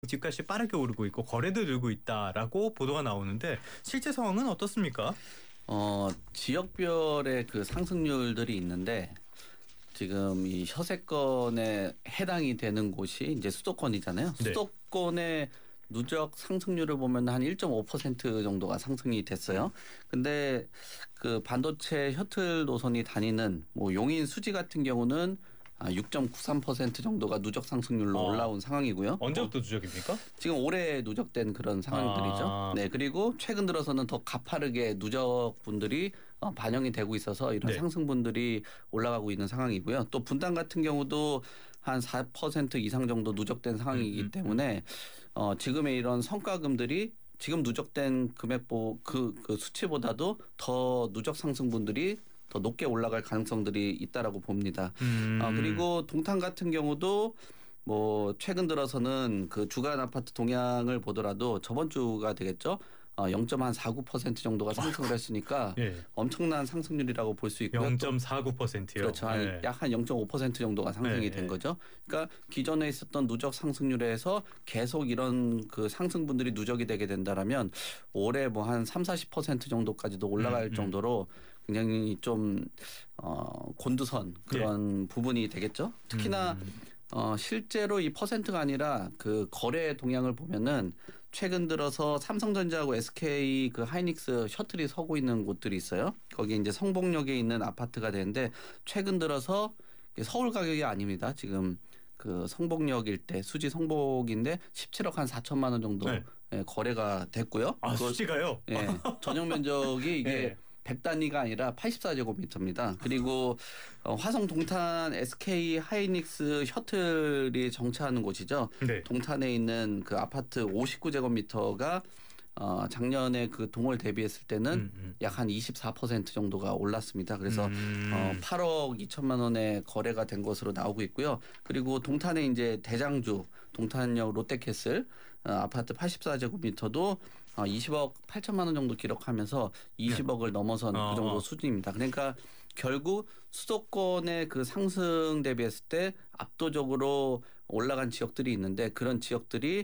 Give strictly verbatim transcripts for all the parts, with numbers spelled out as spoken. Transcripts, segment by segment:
집값이 빠르게 오르고 있고 거래도 늘고 있다라고 보도가 나오는데 실제 상황은 어떻습니까? 어, 지역별의 그 상승률들이 있는데 지금 이 셔세권에 해당이 되는 곳이 이제 수도권이잖아요. 네. 수도권의 누적 상승률을 보면 한 일 점 오 퍼센트 정도가 상승이 됐어요. 근데 그 반도체 셔틀 노선이 다니는 뭐 용인 수지 같은 경우는 육 점 구삼 퍼센트 정도가 누적 상승률로 어. 올라온 상황이고요. 언제부터 누적입니까? 지금 올해 누적된 그런 상황들이죠. 아. 네, 그리고 최근 들어서는 더 가파르게 누적분들이 어, 반영이 되고 있어서 이런 네. 상승분들이 올라가고 있는 상황이고요. 또 분당 같은 경우도 한 사 퍼센트 이상 정도 누적된 상황이기 음, 음, 때문에 어, 지금의 이런 성과금들이 지금 누적된 금액보 그, 그 수치보다도 더 누적 상승분들이 더 높게 올라갈 가능성들이 있다라고 봅니다. 음. 어, 그리고 동탄 같은 경우도 뭐 최근 들어서는 그 주간 아파트 동향을 보더라도 저번 주가 되겠죠. 어, 영 점 사구 퍼센트 정도가 상승을 했으니까 예. 엄청난 상승률이라고 볼 수 있고요. 영 점 사구 퍼센트요. 그렇죠. 네. 약 한 영 점 오 퍼센트 정도가 상승이 네, 된 네. 거죠. 그러니까 기존에 있었던 누적 상승률에서 계속 이런 그 상승분들이 누적이 되게 된다라면 올해 뭐 한 삼사십 퍼센트 정도까지도 올라갈 음, 음. 정도로 굉장히 좀 어, 곤두선 그런 부분이 되겠죠. 특히나 음. 어, 실제로 이 퍼센트가 아니라 그 거래 동향을 보면은 최근 들어서 삼성전자하고 에스케이 그 하이닉스 셔틀이 서고 있는 곳들이 있어요. 거기 이제 성복역에 있는 아파트가 되는데 최근 들어서 서울 가격이 아닙니다. 지금 그 성복역 일대 수지 성복인데 십칠억 한 사천만 원 정도 네. 예, 거래가 됐고요. 아, 그거- 수지가요? 예, 전용 면적이 이게 네. 백 단위가 아니라 팔십사 제곱미터입니다. 그리고 어, 화성 동탄 에스케이 하이닉스 셔틀이 정차하는 곳이죠. 네. 동탄에 있는 그 아파트 오십구 제곱미터가 어, 작년에 그 동월 대비했을 때는 음, 음. 약 한 이십사 퍼센트 정도가 올랐습니다. 그래서 음. 어, 팔억 이천만 원에 거래가 된 것으로 나오고 있고요. 그리고 동탄에 이제 대장주 동탄역 롯데캐슬 어, 아파트 팔십사 제곱미터도 어, 이십억 팔천만 원 정도 기록하면서 이십억을 넘어선 어, 그 정도 어. 수준입니다. 그러니까 결국 수도권의 그 상승 대비했을 때 압도적으로 올라간 지역들이 있는데 그런 지역들이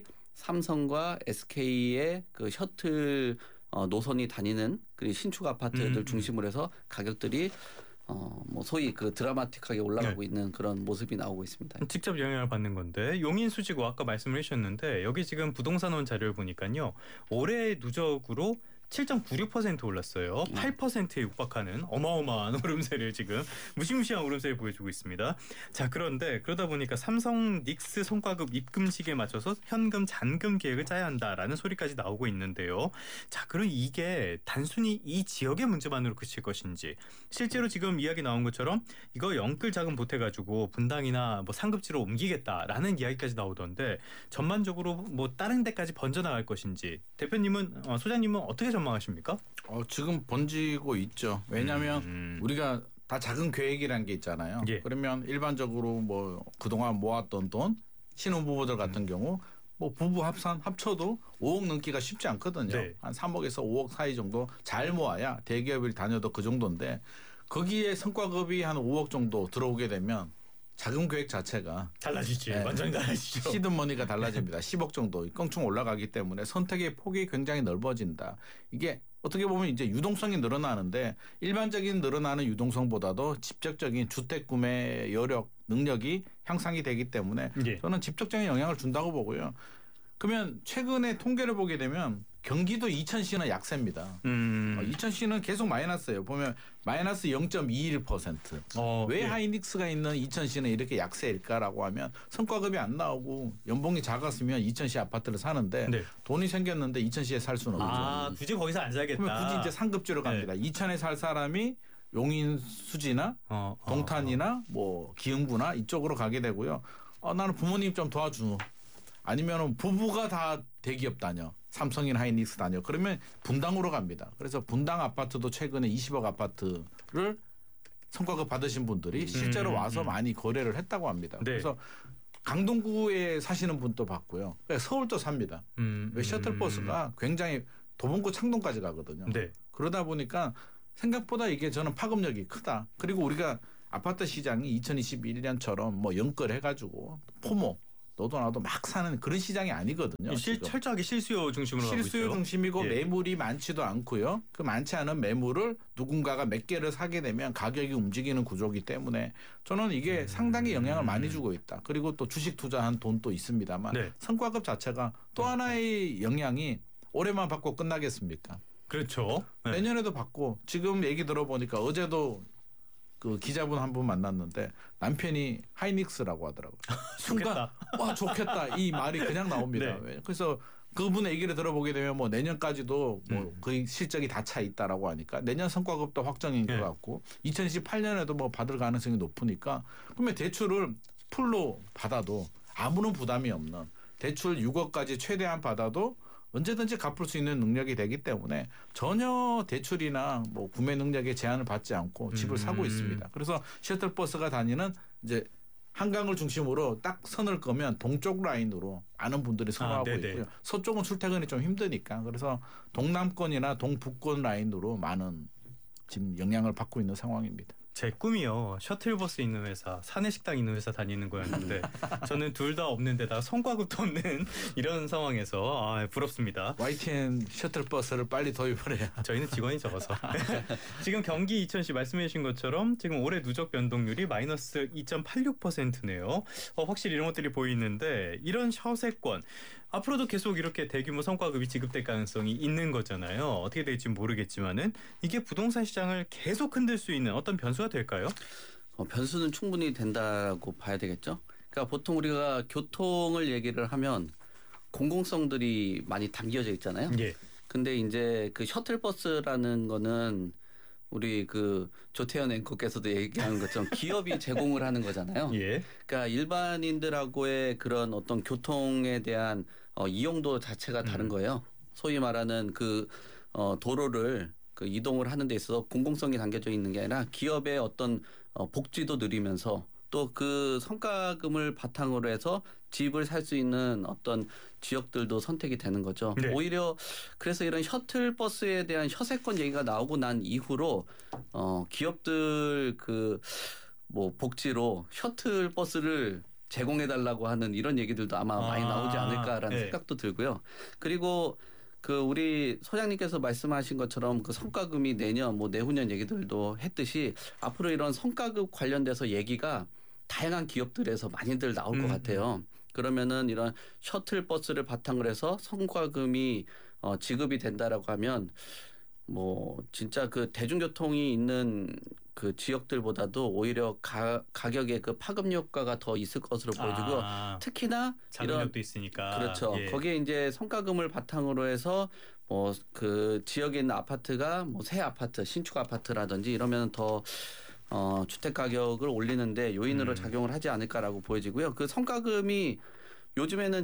삼성과 에스케이의 그 셔틀 어, 노선이 다니는 그리고 신축 아파트들 음, 음. 중심으로 해서 가격들이 어, 뭐 소위 그 드라마틱하게 올라가고 네. 있는 그런 모습이 나오고 있습니다. 직접 영향을 받는 건데 용인 수지고 아까 말씀을 해주셨는데 여기 지금 부동산원 자료를 보니까요. 올해 누적으로 칠 점 구육 퍼센트 올랐어요. 팔 퍼센트에 육박하는 어마어마한 오름세를 지금 무시무시한 오름세를 보여주고 있습니다. 자, 그런데 그러다 보니까 삼성 닉스 성과급 입금 시기에 맞춰서 현금 잔금 계획을 짜야 한다라는 소리까지 나오고 있는데요. 자, 그럼 이게 단순히 이 지역의 문제만으로 그칠 것인지 실제로 지금 이야기 나온 것처럼 이거 영끌 자금 보태가지고 분당이나 뭐 상급지로 옮기겠다라는 이야기까지 나오던데 전반적으로 뭐 다른 데까지 번져나갈 것인지 대표님은 어, 소장님은 어떻게 전망하십니까? 어, 지금 번지고 있죠. 왜냐하면 음. 우리가 다 작은 계획이라는 게 있잖아요. 예. 그러면 일반적으로 뭐 그동안 모았던 돈 신혼부부들 같은 음. 경우 뭐 부부 합산 합쳐도 오억 넘기가 쉽지 않거든요. 네. 한 삼억에서 오억 사이 정도 잘 모아야 대기업을 다녀도 그 정도인데 거기에 성과급이 한 오억 정도 들어오게 되면 자금 계획 자체가 달라지지. 네. 완전히 달라지죠. 시드머니가 달라집니다. 십억 정도 껑충 올라가기 때문에 선택의 폭이 굉장히 넓어진다. 이게 어떻게 보면 이제 유동성이 늘어나는데 일반적인 늘어나는 유동성보다도 직접적인 주택 구매 여력 능력이 향상이 되기 때문에 예. 저는 직접적인 영향을 준다고 보고요. 그러면 최근에 통계를 보게 되면 경기도 이천시는 약세입니다. 음. 어, 이천시는 계속 마이너스예요. 보면 마이너스 영 점 이일 퍼센트. 어, 왜 예. 하이닉스가 있는 이천시는 이렇게 약세일까라고 하면 성과급이 안 나오고 연봉이 작았으면 이천시 아파트를 사는데 네. 돈이 생겼는데 이천시에 살 수는 없죠. 아, 굳이 거기서 안 살겠다. 그러면 굳이 이제 상급지로 갑니다. 이천에 살 사람이 용인 수지나 어, 어, 동탄이나 뭐 기흥구나 이쪽으로 가게 되고요. 어, 나는 부모님 좀 도와주노. 아니면 부부가 다 대기업 다녀. 삼성이나 하이닉스 다녀. 그러면 분당으로 갑니다. 그래서 분당 아파트도 최근에 이십억 아파트를 성과급 받으신 분들이 실제로 음, 와서 음. 많이 거래를 했다고 합니다. 네. 그래서 강동구에 사시는 분도 봤고요. 그러니까 서울도 삽니다. 음, 왜 셔틀버스가 굉장히 도봉구 창동까지 가거든요. 네. 그러다 보니까 생각보다 이게 저는 파급력이 크다. 그리고 우리가 아파트 시장이 이천이십일 년처럼 뭐 연끌 해가지고 포모 너도 나도 막 사는 그런 시장이 아니거든요. 실, 지금. 철저하게 실수요 중심으로 가고 있죠. 실수요 중심이고 예. 매물이 많지도 않고요. 그 많지 않은 매물을 누군가가 몇 개를 사게 되면 가격이 움직이는 구조이기 때문에 저는 이게 음. 상당히 영향을 많이 주고 있다. 그리고 또 주식 투자한 돈도 있습니다만 네. 성과급 자체가 또 어. 하나의 영향이 올해만 받고 끝나겠습니까? 그렇죠. 네. 내년에도 받고 지금 얘기 들어보니까 어제도 그 기자분 한 분 만났는데 남편이 하이닉스라고 하더라고요. 순간 와 좋겠다 이 말이 그냥 나옵니다. 네. 그래서 그분의 얘기를 들어보게 되면 뭐 내년까지도 뭐 음. 거의 실적이 다 차 있다라고 하니까 내년 성과급도 확정인 네. 것 같고 이천이십팔 년에도 뭐 받을 가능성이 높으니까 그러면 대출을 풀로 받아도 아무런 부담이 없는 대출 육억까지 최대한 받아도 언제든지 갚을 수 있는 능력이 되기 때문에 전혀 대출이나 뭐 구매 능력에 제한을 받지 않고 집을 음. 사고 있습니다. 그래서 셔틀버스가 다니는 이제 한강을 중심으로 딱 선을 끄면 동쪽 라인으로 아는 분들이 선호하고 아, 네네. 있고요. 서쪽은 출퇴근이 좀 힘드니까 그래서 동남권이나 동북권 라인으로 많은 지금 영향을 받고 있는 상황입니다. 제 꿈이요. 셔틀버스 있는 회사, 사내식당 있는 회사 다니는 거였는데 저는 둘 다 없는 데다 성과급도 없는 이런 상황에서 아, 부럽습니다. 와이티엔 셔틀버스를 빨리 도입을 해야. 저희는 직원이 적어서. 지금 경기 이천시 말씀해 주신 것처럼 지금 올해 누적 변동률이 마이너스 이 점 팔육 퍼센트네요. 어, 확실히 이런 것들이 보이는데 이런 셔세권 앞으로도 계속 이렇게 대규모 성과급이 지급될 가능성이 있는 거잖아요. 어떻게 될지 모르겠지만은 이게 부동산 시장을 계속 흔들 수 있는 어떤 변수가 될까요? 어, 변수는 충분히 된다고 봐야 되겠죠. 그러니까 보통 우리가 교통을 얘기를 하면 공공성들이 많이 담겨져 있잖아요. 예. 근데 이제 그 셔틀버스라는 거는 우리 그 조태현 앵커께서도 얘기하는 것처럼 기업이 제공을 하는 거잖아요. 예. 그러니까 일반인들하고의 그런 어떤 교통에 대한 어, 이용도 자체가 다른 음. 거예요. 소위 말하는 그 어, 도로를 그 이동을 하는 데 있어서 공공성이 담겨져 있는 게 아니라 기업의 어떤 어, 복지도 누리면서 또 그 성과금을 바탕으로 해서 집을 살 수 있는 어떤 지역들도 선택이 되는 거죠. 네. 오히려 그래서 이런 셔틀버스에 대한 셔세권 얘기가 나오고 난 이후로 어, 기업들 그 뭐 복지로 셔틀버스를 제공해달라고 하는 이런 얘기들도 아마 많이 아, 나오지 않을까라는 네. 생각도 들고요. 그리고 그 우리 소장님께서 말씀하신 것처럼 그 성과금이 내년 뭐 내후년 얘기들도 했듯이 앞으로 이런 성과급 관련돼서 얘기가 다양한 기업들에서 많이들 나올 것 음, 같아요. 그러면은 이런 셔틀버스를 바탕으로 해서 성과금이 어, 지급이 된다라고 하면 뭐 진짜 그 대중교통이 있는 그 지역들보다도 오히려 가, 가격의 그 파급 효과가 더 있을 것으로 보여지고 아, 특히나 이런 자금력도 있으니까. 그렇죠. 예. 거기에 이제 성과금을 바탕으로 해서 뭐 그 지역에 있는 아파트가 뭐 새 아파트, 신축 아파트라든지 이러면 더 어, 주택 가격을 올리는데 요인으로 음. 작용을 하지 않을까라고 보여지고요. 그 성과금이 요즘에는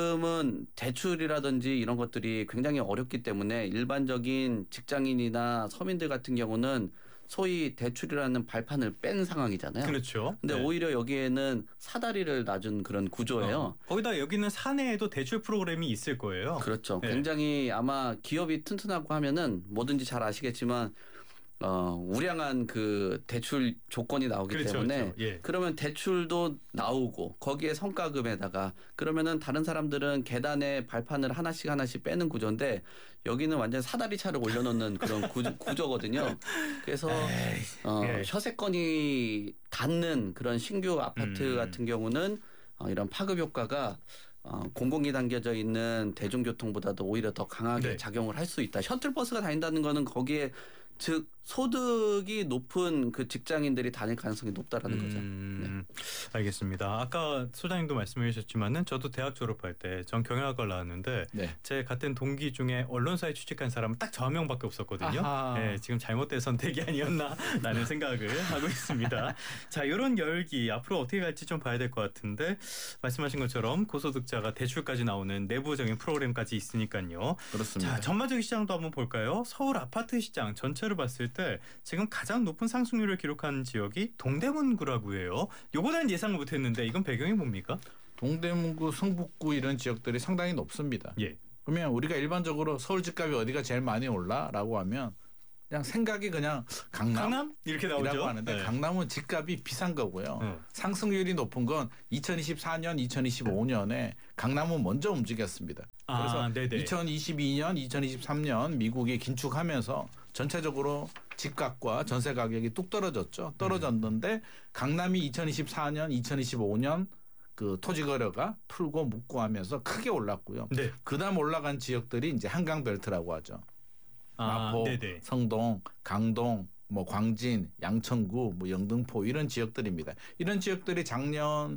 지금은 대출이라든지 이런 것들이 굉장히 어렵기 때문에 일반적인 직장인이나 서민들 같은 경우는 소위 대출이라는 발판을 뺀 상황이잖아요. 그렇죠. 근데 네. 오히려 여기에는 사다리를 놔준 그런 구조예요. 어, 거기다 여기는 사내에도 대출 프로그램이 있을 거예요. 그렇죠. 네. 굉장히 아마 기업이 튼튼하고 하면은 뭐든지 잘 아시겠지만 어, 우량한 그 대출 조건이 나오기 그렇죠, 때문에 그렇죠. 예. 그러면 대출도 나오고 거기에 성과금에다가 그러면은 다른 사람들은 계단에 발판을 하나씩 하나씩 빼는 구조인데 여기는 완전 사다리 차를 올려놓는 그런 구조, 구조거든요. 그래서 어, 예. 셔세권이 닿는 그런 신규 아파트 음. 같은 경우는 어, 이런 파급 효과가 어, 공공이 담겨져 있는 대중교통보다도 오히려 더 강하게 네. 작용을 할 수 있다. 셔틀버스가 다닌다는 거는 거기에 즉 소득이 높은 그 직장인들이 다닐 가능성이 높다라는 거죠. 음, 알겠습니다. 아까 소장님도 말씀해 주셨지만은 저도 대학 졸업할 때 전 경영학과를 나왔는데 네. 제 같은 동기 중에 언론사에 취직한 사람은 딱 저 한 명밖에 없었거든요. 아하. 네, 지금 잘못된 선택이 아니었나라는 생각을 하고 있습니다. 자, 이런 열기 앞으로 어떻게 갈지 좀 봐야 될 것 같은데 말씀하신 것처럼 고소득자가 대출까지 나오는 내부적인 프로그램까지 있으니까요. 그렇습니다. 자, 전반적인 시장도 한번 볼까요? 서울 아파트 시장 전체를 봤을 때 지금 가장 높은 상승률을 기록한 지역이 동대문구라고 해요. 요거는 예상을 못했는데 이건 배경이 뭡니까? 동대문구, 성북구 이런 지역들이 상당히 높습니다. 예. 그러면 우리가 일반적으로 서울 집값이 어디가 제일 많이 올라라고 하면 그냥 생각이 그냥 강남, 강남 이렇게 나오죠. 이라고 하는데 네. 강남은 집값이 비싼 거고요. 음. 상승률이 높은 건 이천이십사 년, 이천이십오 년에 강남은 먼저 움직였습니다. 그래서 아, 네네. 이천이십이 년, 이천이십삼 년 미국이 긴축하면서 전체적으로 집값과 전세 가격이 뚝 떨어졌죠. 떨어졌는데 강남이 이천이십사 년, 이천이십오 년 그 토지 거래가 풀고 묵고 하면서 크게 올랐고요. 네. 그다음 올라간 지역들이 이제 한강벨트라고 하죠. 아, 마포, 네네. 성동, 강동, 뭐 광진, 양천구, 뭐 영등포 이런 지역들입니다. 이런 지역들이 작년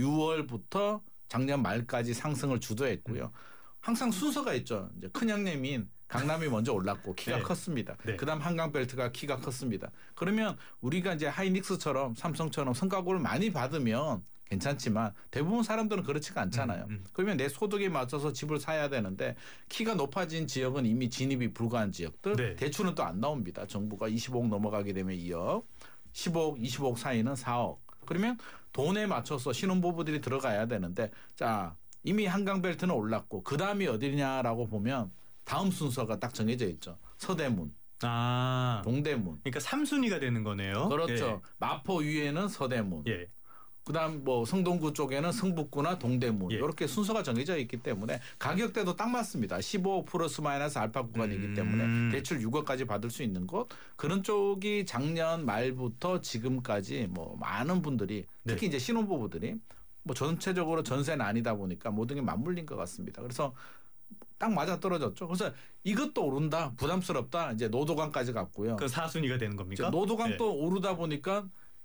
유월부터 작년 말까지 상승을 주도했고요. 항상 순서가 있죠. 이제 큰 형님인 강남이 먼저 올랐고 키가 네. 컸습니다. 네. 그다음 한강벨트가 키가 컸습니다. 그러면 우리가 이제 하이닉스처럼 삼성처럼 성과급을 많이 받으면 괜찮지만 대부분 사람들은 그렇지가 않잖아요. 음, 음. 그러면 내 소득에 맞춰서 집을 사야 되는데 키가 높아진 지역은 이미 진입이 불가한 지역들 네. 대출은 또 안 나옵니다. 정부가 이십오억 넘어가게 되면 이억, 십오억, 이십오억 사이는 사억. 그러면 돈에 맞춰서 신혼부부들이 들어가야 되는데 자 이미 한강벨트는 올랐고 그 다음이 어디냐라고 보면 다음 순서가 딱 정해져 있죠. 서대문, 아, 동대문. 그러니까 삼 순위가 되는 거네요. 그렇죠. 마포 위에는 서대문. 예. 예. 그다음 뭐 성동구 쪽에는 성북구나 동대문 예. 이렇게 순서가 정해져 있기 때문에 가격대도 딱 맞습니다. 십오억 플러스 마이너스 알파 구간이기 음. 때문에 대출 육억까지 받을 수 있는 곳 그런 쪽이 작년 말부터 지금까지 뭐 많은 분들이 특히 네. 이제 신혼부부들이 뭐 전체적으로 전세는 아니다 보니까 모든 게 맞물린 것 같습니다. 그래서 딱 맞아 떨어졌죠. 그래서 이것도 오른다 부담스럽다 이제 노도강까지 갔고요. 그 사 순위가 되는 이제 겁니까? 노도강 또 예. 오르다 보니까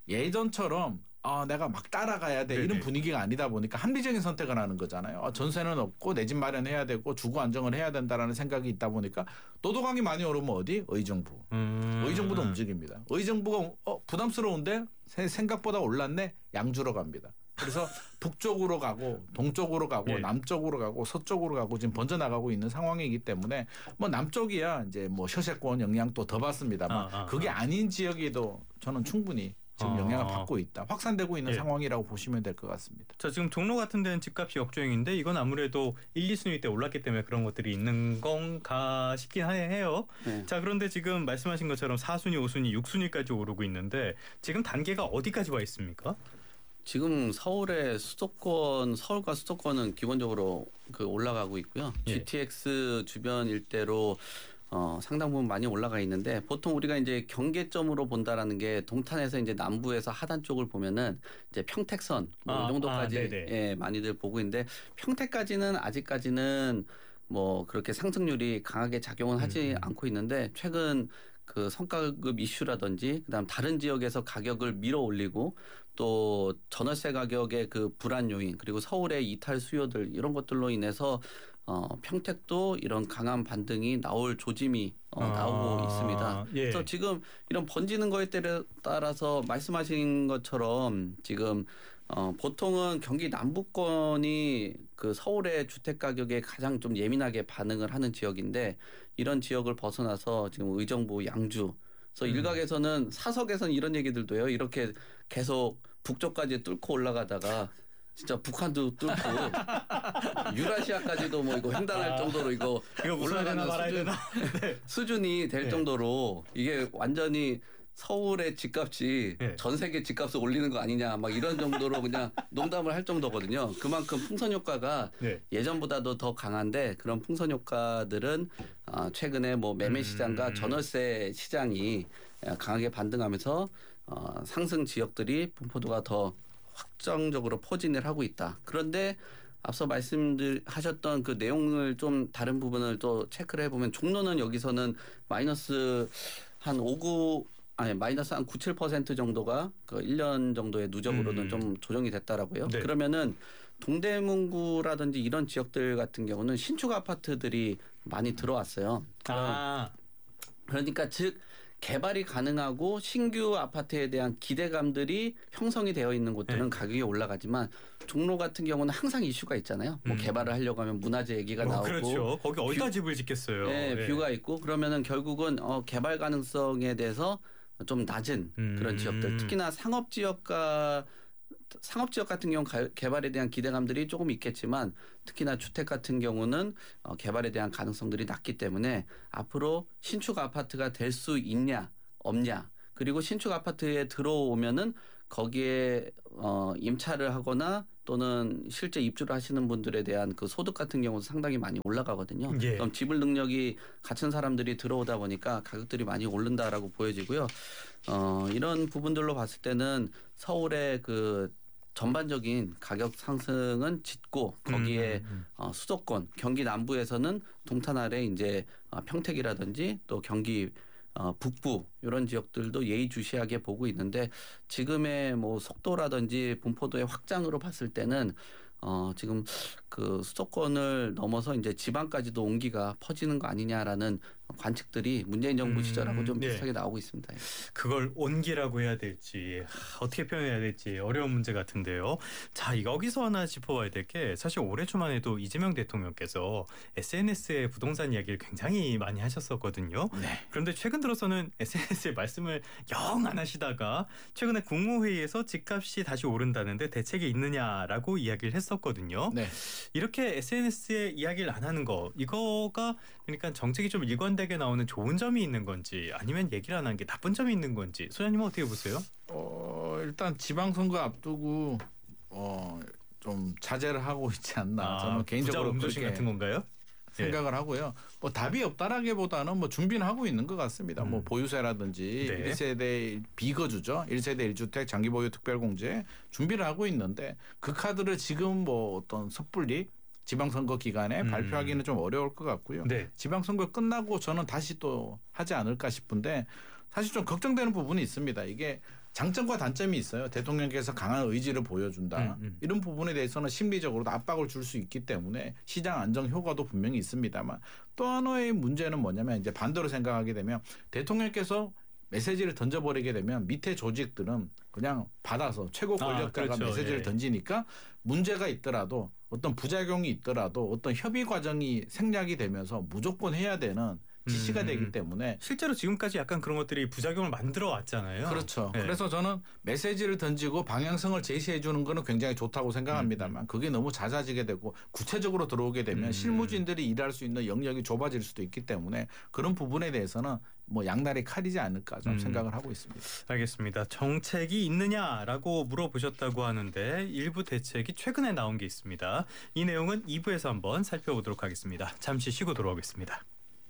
예전처럼 아 내가 막 따라가야 돼 네네. 이런 분위기가 아니다 보니까 합리적인 선택을 하는 거잖아요. 아, 전세는 없고 내 집 마련해야 되고 주거 안정을 해야 된다라는 생각이 있다 보니까 노도강이 많이 오르면 어디? 의정부. 음. 의정부도 움직입니다. 의정부가 어, 부담스러운데 세- 생각보다 올랐네. 양주로 갑니다. 그래서 북쪽으로 가고 동쪽으로 가고 예. 남쪽으로 가고 서쪽으로 가고 지금 번져 나가고 있는 상황이기 때문에 뭐 남쪽이야 이제 뭐 서세권 영향도 더 받습니다만 아, 아, 그게 아. 아닌 지역에도 저는 충분히 지금 아. 영향을 받고 있다. 확산되고 있는 예. 상황이라고 보시면 될 것 같습니다. 자, 지금 종로 같은 데는 집값이 역주행인데 이건 아무래도 일, 이 순위 때 올랐기 때문에 그런 것들이 있는 건가 싶긴 하- 해요. 네. 자, 그런데 지금 말씀하신 것처럼 사 순위, 오 순위, 육 순위까지 오르고 있는데 지금 단계가 어디까지 와 있습니까? 지금 서울의 수도권, 서울과 수도권은 기본적으로 그 올라가고 있고요. 예. 지티엑스 주변 일대로 어, 상당 부분 많이 올라가 있는데 보통 우리가 이제 경계점으로 본다라는 게 동탄에서 이제 남부에서 하단 쪽을 보면은 이제 평택선 뭐 아, 이 정도까지 아, 네네. 예, 많이들 보고 있는데 평택까지는 아직까지는 뭐 그렇게 상승률이 강하게 작용은 하지 음, 음. 않고 있는데 최근 그 성과급 이슈라든지 그다음 다른 지역에서 가격을 밀어 올리고 또 전월세 가격의 그 불안 요인 그리고 서울의 이탈 수요들 이런 것들로 인해서 어, 평택도 이런 강한 반등이 나올 조짐이 어, 아, 나오고 있습니다. 예. 그래서 지금 이런 번지는 거에 따라- 따라서 말씀하신 것처럼 지금 어, 보통은 경기 남부권이 그 서울의 주택 가격에 가장 좀 예민하게 반응을 하는 지역인데 이런 지역을 벗어나서 지금 의정부, 양주 그래서 음. 일각에서는 사석에서는 이런 얘기들도 해요. 이렇게 계속 북쪽까지 뚫고 올라가다가 진짜 북한도 뚫고 유라시아까지도 뭐 이거 횡단할 아, 정도로 이거 이거 웃어야 되나 올라가는 말아야 수준, 되나? 네. 수준이 될 네. 정도로 이게 완전히 서울의 집값이 네. 전 세계 집값을 올리는 거 아니냐 막 이런 정도로 그냥 농담을 할 정도거든요. 그만큼 풍선 효과가 네. 예전보다도 더 강한데 그런 풍선 효과들은 어, 최근에 뭐 매매 시장과 음. 전월세 시장이 강하게 반등하면서 어, 상승 지역들이 분포도가 더 확정적으로 포진을 하고 있다. 그런데 앞서 말씀하셨던 그 내용을 좀 다른 부분을 또 체크를 해보면 종로는 여기서는 마이너스 한 오, 구 아니 마이너스 한 구, 칠 퍼센트 정도가 그 일 년 정도의 누적으로는 음. 좀 조정이 됐다라고요. 네. 그러면은 동대문구라든지 이런 지역들 같은 경우는 신축 아파트들이 많이 들어왔어요. 아, 그러니까 즉 개발이 가능하고 신규 아파트에 대한 기대감들이 형성이 되어 있는 곳들은 네. 가격이 올라가지만 종로 같은 경우는 항상 이슈가 있잖아요. 뭐 음. 개발을 하려고 하면 문화재 얘기가 뭐 나오고 그렇죠. 거기 어디다 뷰- 집을 짓겠어요. 네, 예. 뷰가 있고 그러면은 결국은 어, 개발 가능성에 대해서 좀 낮은 음. 그런 지역들 특히나 상업 지역가 상업지역 같은 경우 가, 개발에 대한 기대감들이 조금 있겠지만 특히나 주택 같은 경우는 어, 개발에 대한 가능성들이 낮기 때문에 앞으로 신축 아파트가 될 수 있냐 없냐 그리고 신축 아파트에 들어오면은 거기에 어, 임차를 하거나 또는 실제 입주를 하시는 분들에 대한 그 소득 같은 경우도 상당히 많이 올라가거든요. 예. 그럼 지불 능력이 갖춘 사람들이 들어오다 보니까 가격들이 많이 오른다라고 보여지고요. 어, 이런 부분들로 봤을 때는 서울의 그 전반적인 가격 상승은 짙고 거기에 음, 음. 어, 수도권 경기 남부에서는 동탄 아래 이제 어, 평택이라든지 또 경기 어, 북부 이런 지역들도 예의주시하게 보고 있는데 지금의 뭐 속도라든지 분포도의 확장으로 봤을 때는 어, 지금 그 수도권을 넘어서 이제 지방까지도 온기가 퍼지는 거 아니냐라는 관측들이 문재인 정부 음, 시절하고 좀 네. 비슷하게 나오고 있습니다. 그걸 온기라고 해야 될지 하, 어떻게 표현해야 될지 어려운 문제 같은데요. 자, 여기서 하나 짚어봐야 될 게 사실 올해 초만 해도 이재명 대통령께서 에스엔에스에 부동산 이야기를 굉장히 많이 하셨었거든요. 네. 그런데 최근 들어서는 에스엔에스에 말씀을 영 안 하시다가 최근에 국무회의에서 집값이 다시 오른다는데 대책이 있느냐라고 이야기를 했었거든요. 네. 이렇게 에스엔에스에 이야기를 안 하는 거 이거가 그러니까 정책이 좀 일관되게 나오는 좋은 점이 있는 건지 아니면 얘기를 안 하는 게 나쁜 점이 있는 건지 소장님은 어떻게 보세요? 어, 일단 지방선거 앞두고 어, 좀 자제를 하고 있지 않나. 저는 개인적으로 음조신 그렇게 같은 건가요? 생각을 하고요. 뭐 답이 없다라기보다는 뭐 준비는 하고 있는 것 같습니다. 음. 뭐 보유세라든지 네. 일 세대 비거주죠. 일 세대 일 주택 장기보유 특별공제 준비를 하고 있는데 그 카드를 지금 뭐 어떤 섣불리 지방선거 기간에 음. 발표하기는 좀 어려울 것 같고요. 네. 지방선거 끝나고 저는 다시 또 하지 않을까 싶은데 사실 좀 걱정되는 부분이 있습니다. 이게 장점과 단점이 있어요. 대통령께서 강한 의지를 보여준다. 음, 음. 이런 부분에 대해서는 심리적으로도 압박을 줄 수 있기 때문에 시장 안정 효과도 분명히 있습니다만 또 하나의 문제는 뭐냐면 이제 반대로 생각하게 되면 대통령께서 메시지를 던져버리게 되면 밑에 조직들은 그냥 받아서 최고 권력자가 아, 그렇죠. 메시지를 예. 던지니까 문제가 있더라도 어떤 부작용이 있더라도 어떤 협의 과정이 생략이 되면서 무조건 해야 되는 지시가 음. 되기 때문에 실제로 지금까지 약간 그런 것들이 부작용을 만들어 왔잖아요. 그렇죠. 네. 그래서 저는 메시지를 던지고 방향성을 제시해 주는 거는 굉장히 좋다고 생각합니다만 그게 너무 잦아지게 되고 구체적으로 들어오게 되면 음. 실무진들이 일할 수 있는 영역이 좁아질 수도 있기 때문에 그런 부분에 대해서는 뭐 양날의 칼이지 않을까 좀 음. 생각을 하고 있습니다. 알겠습니다. 정책이 있느냐라고 물어보셨다고 하는데 일부 대책이 최근에 나온 게 있습니다. 이 내용은 이 부에서 한번 살펴보도록 하겠습니다. 잠시 쉬고 돌아오겠습니다.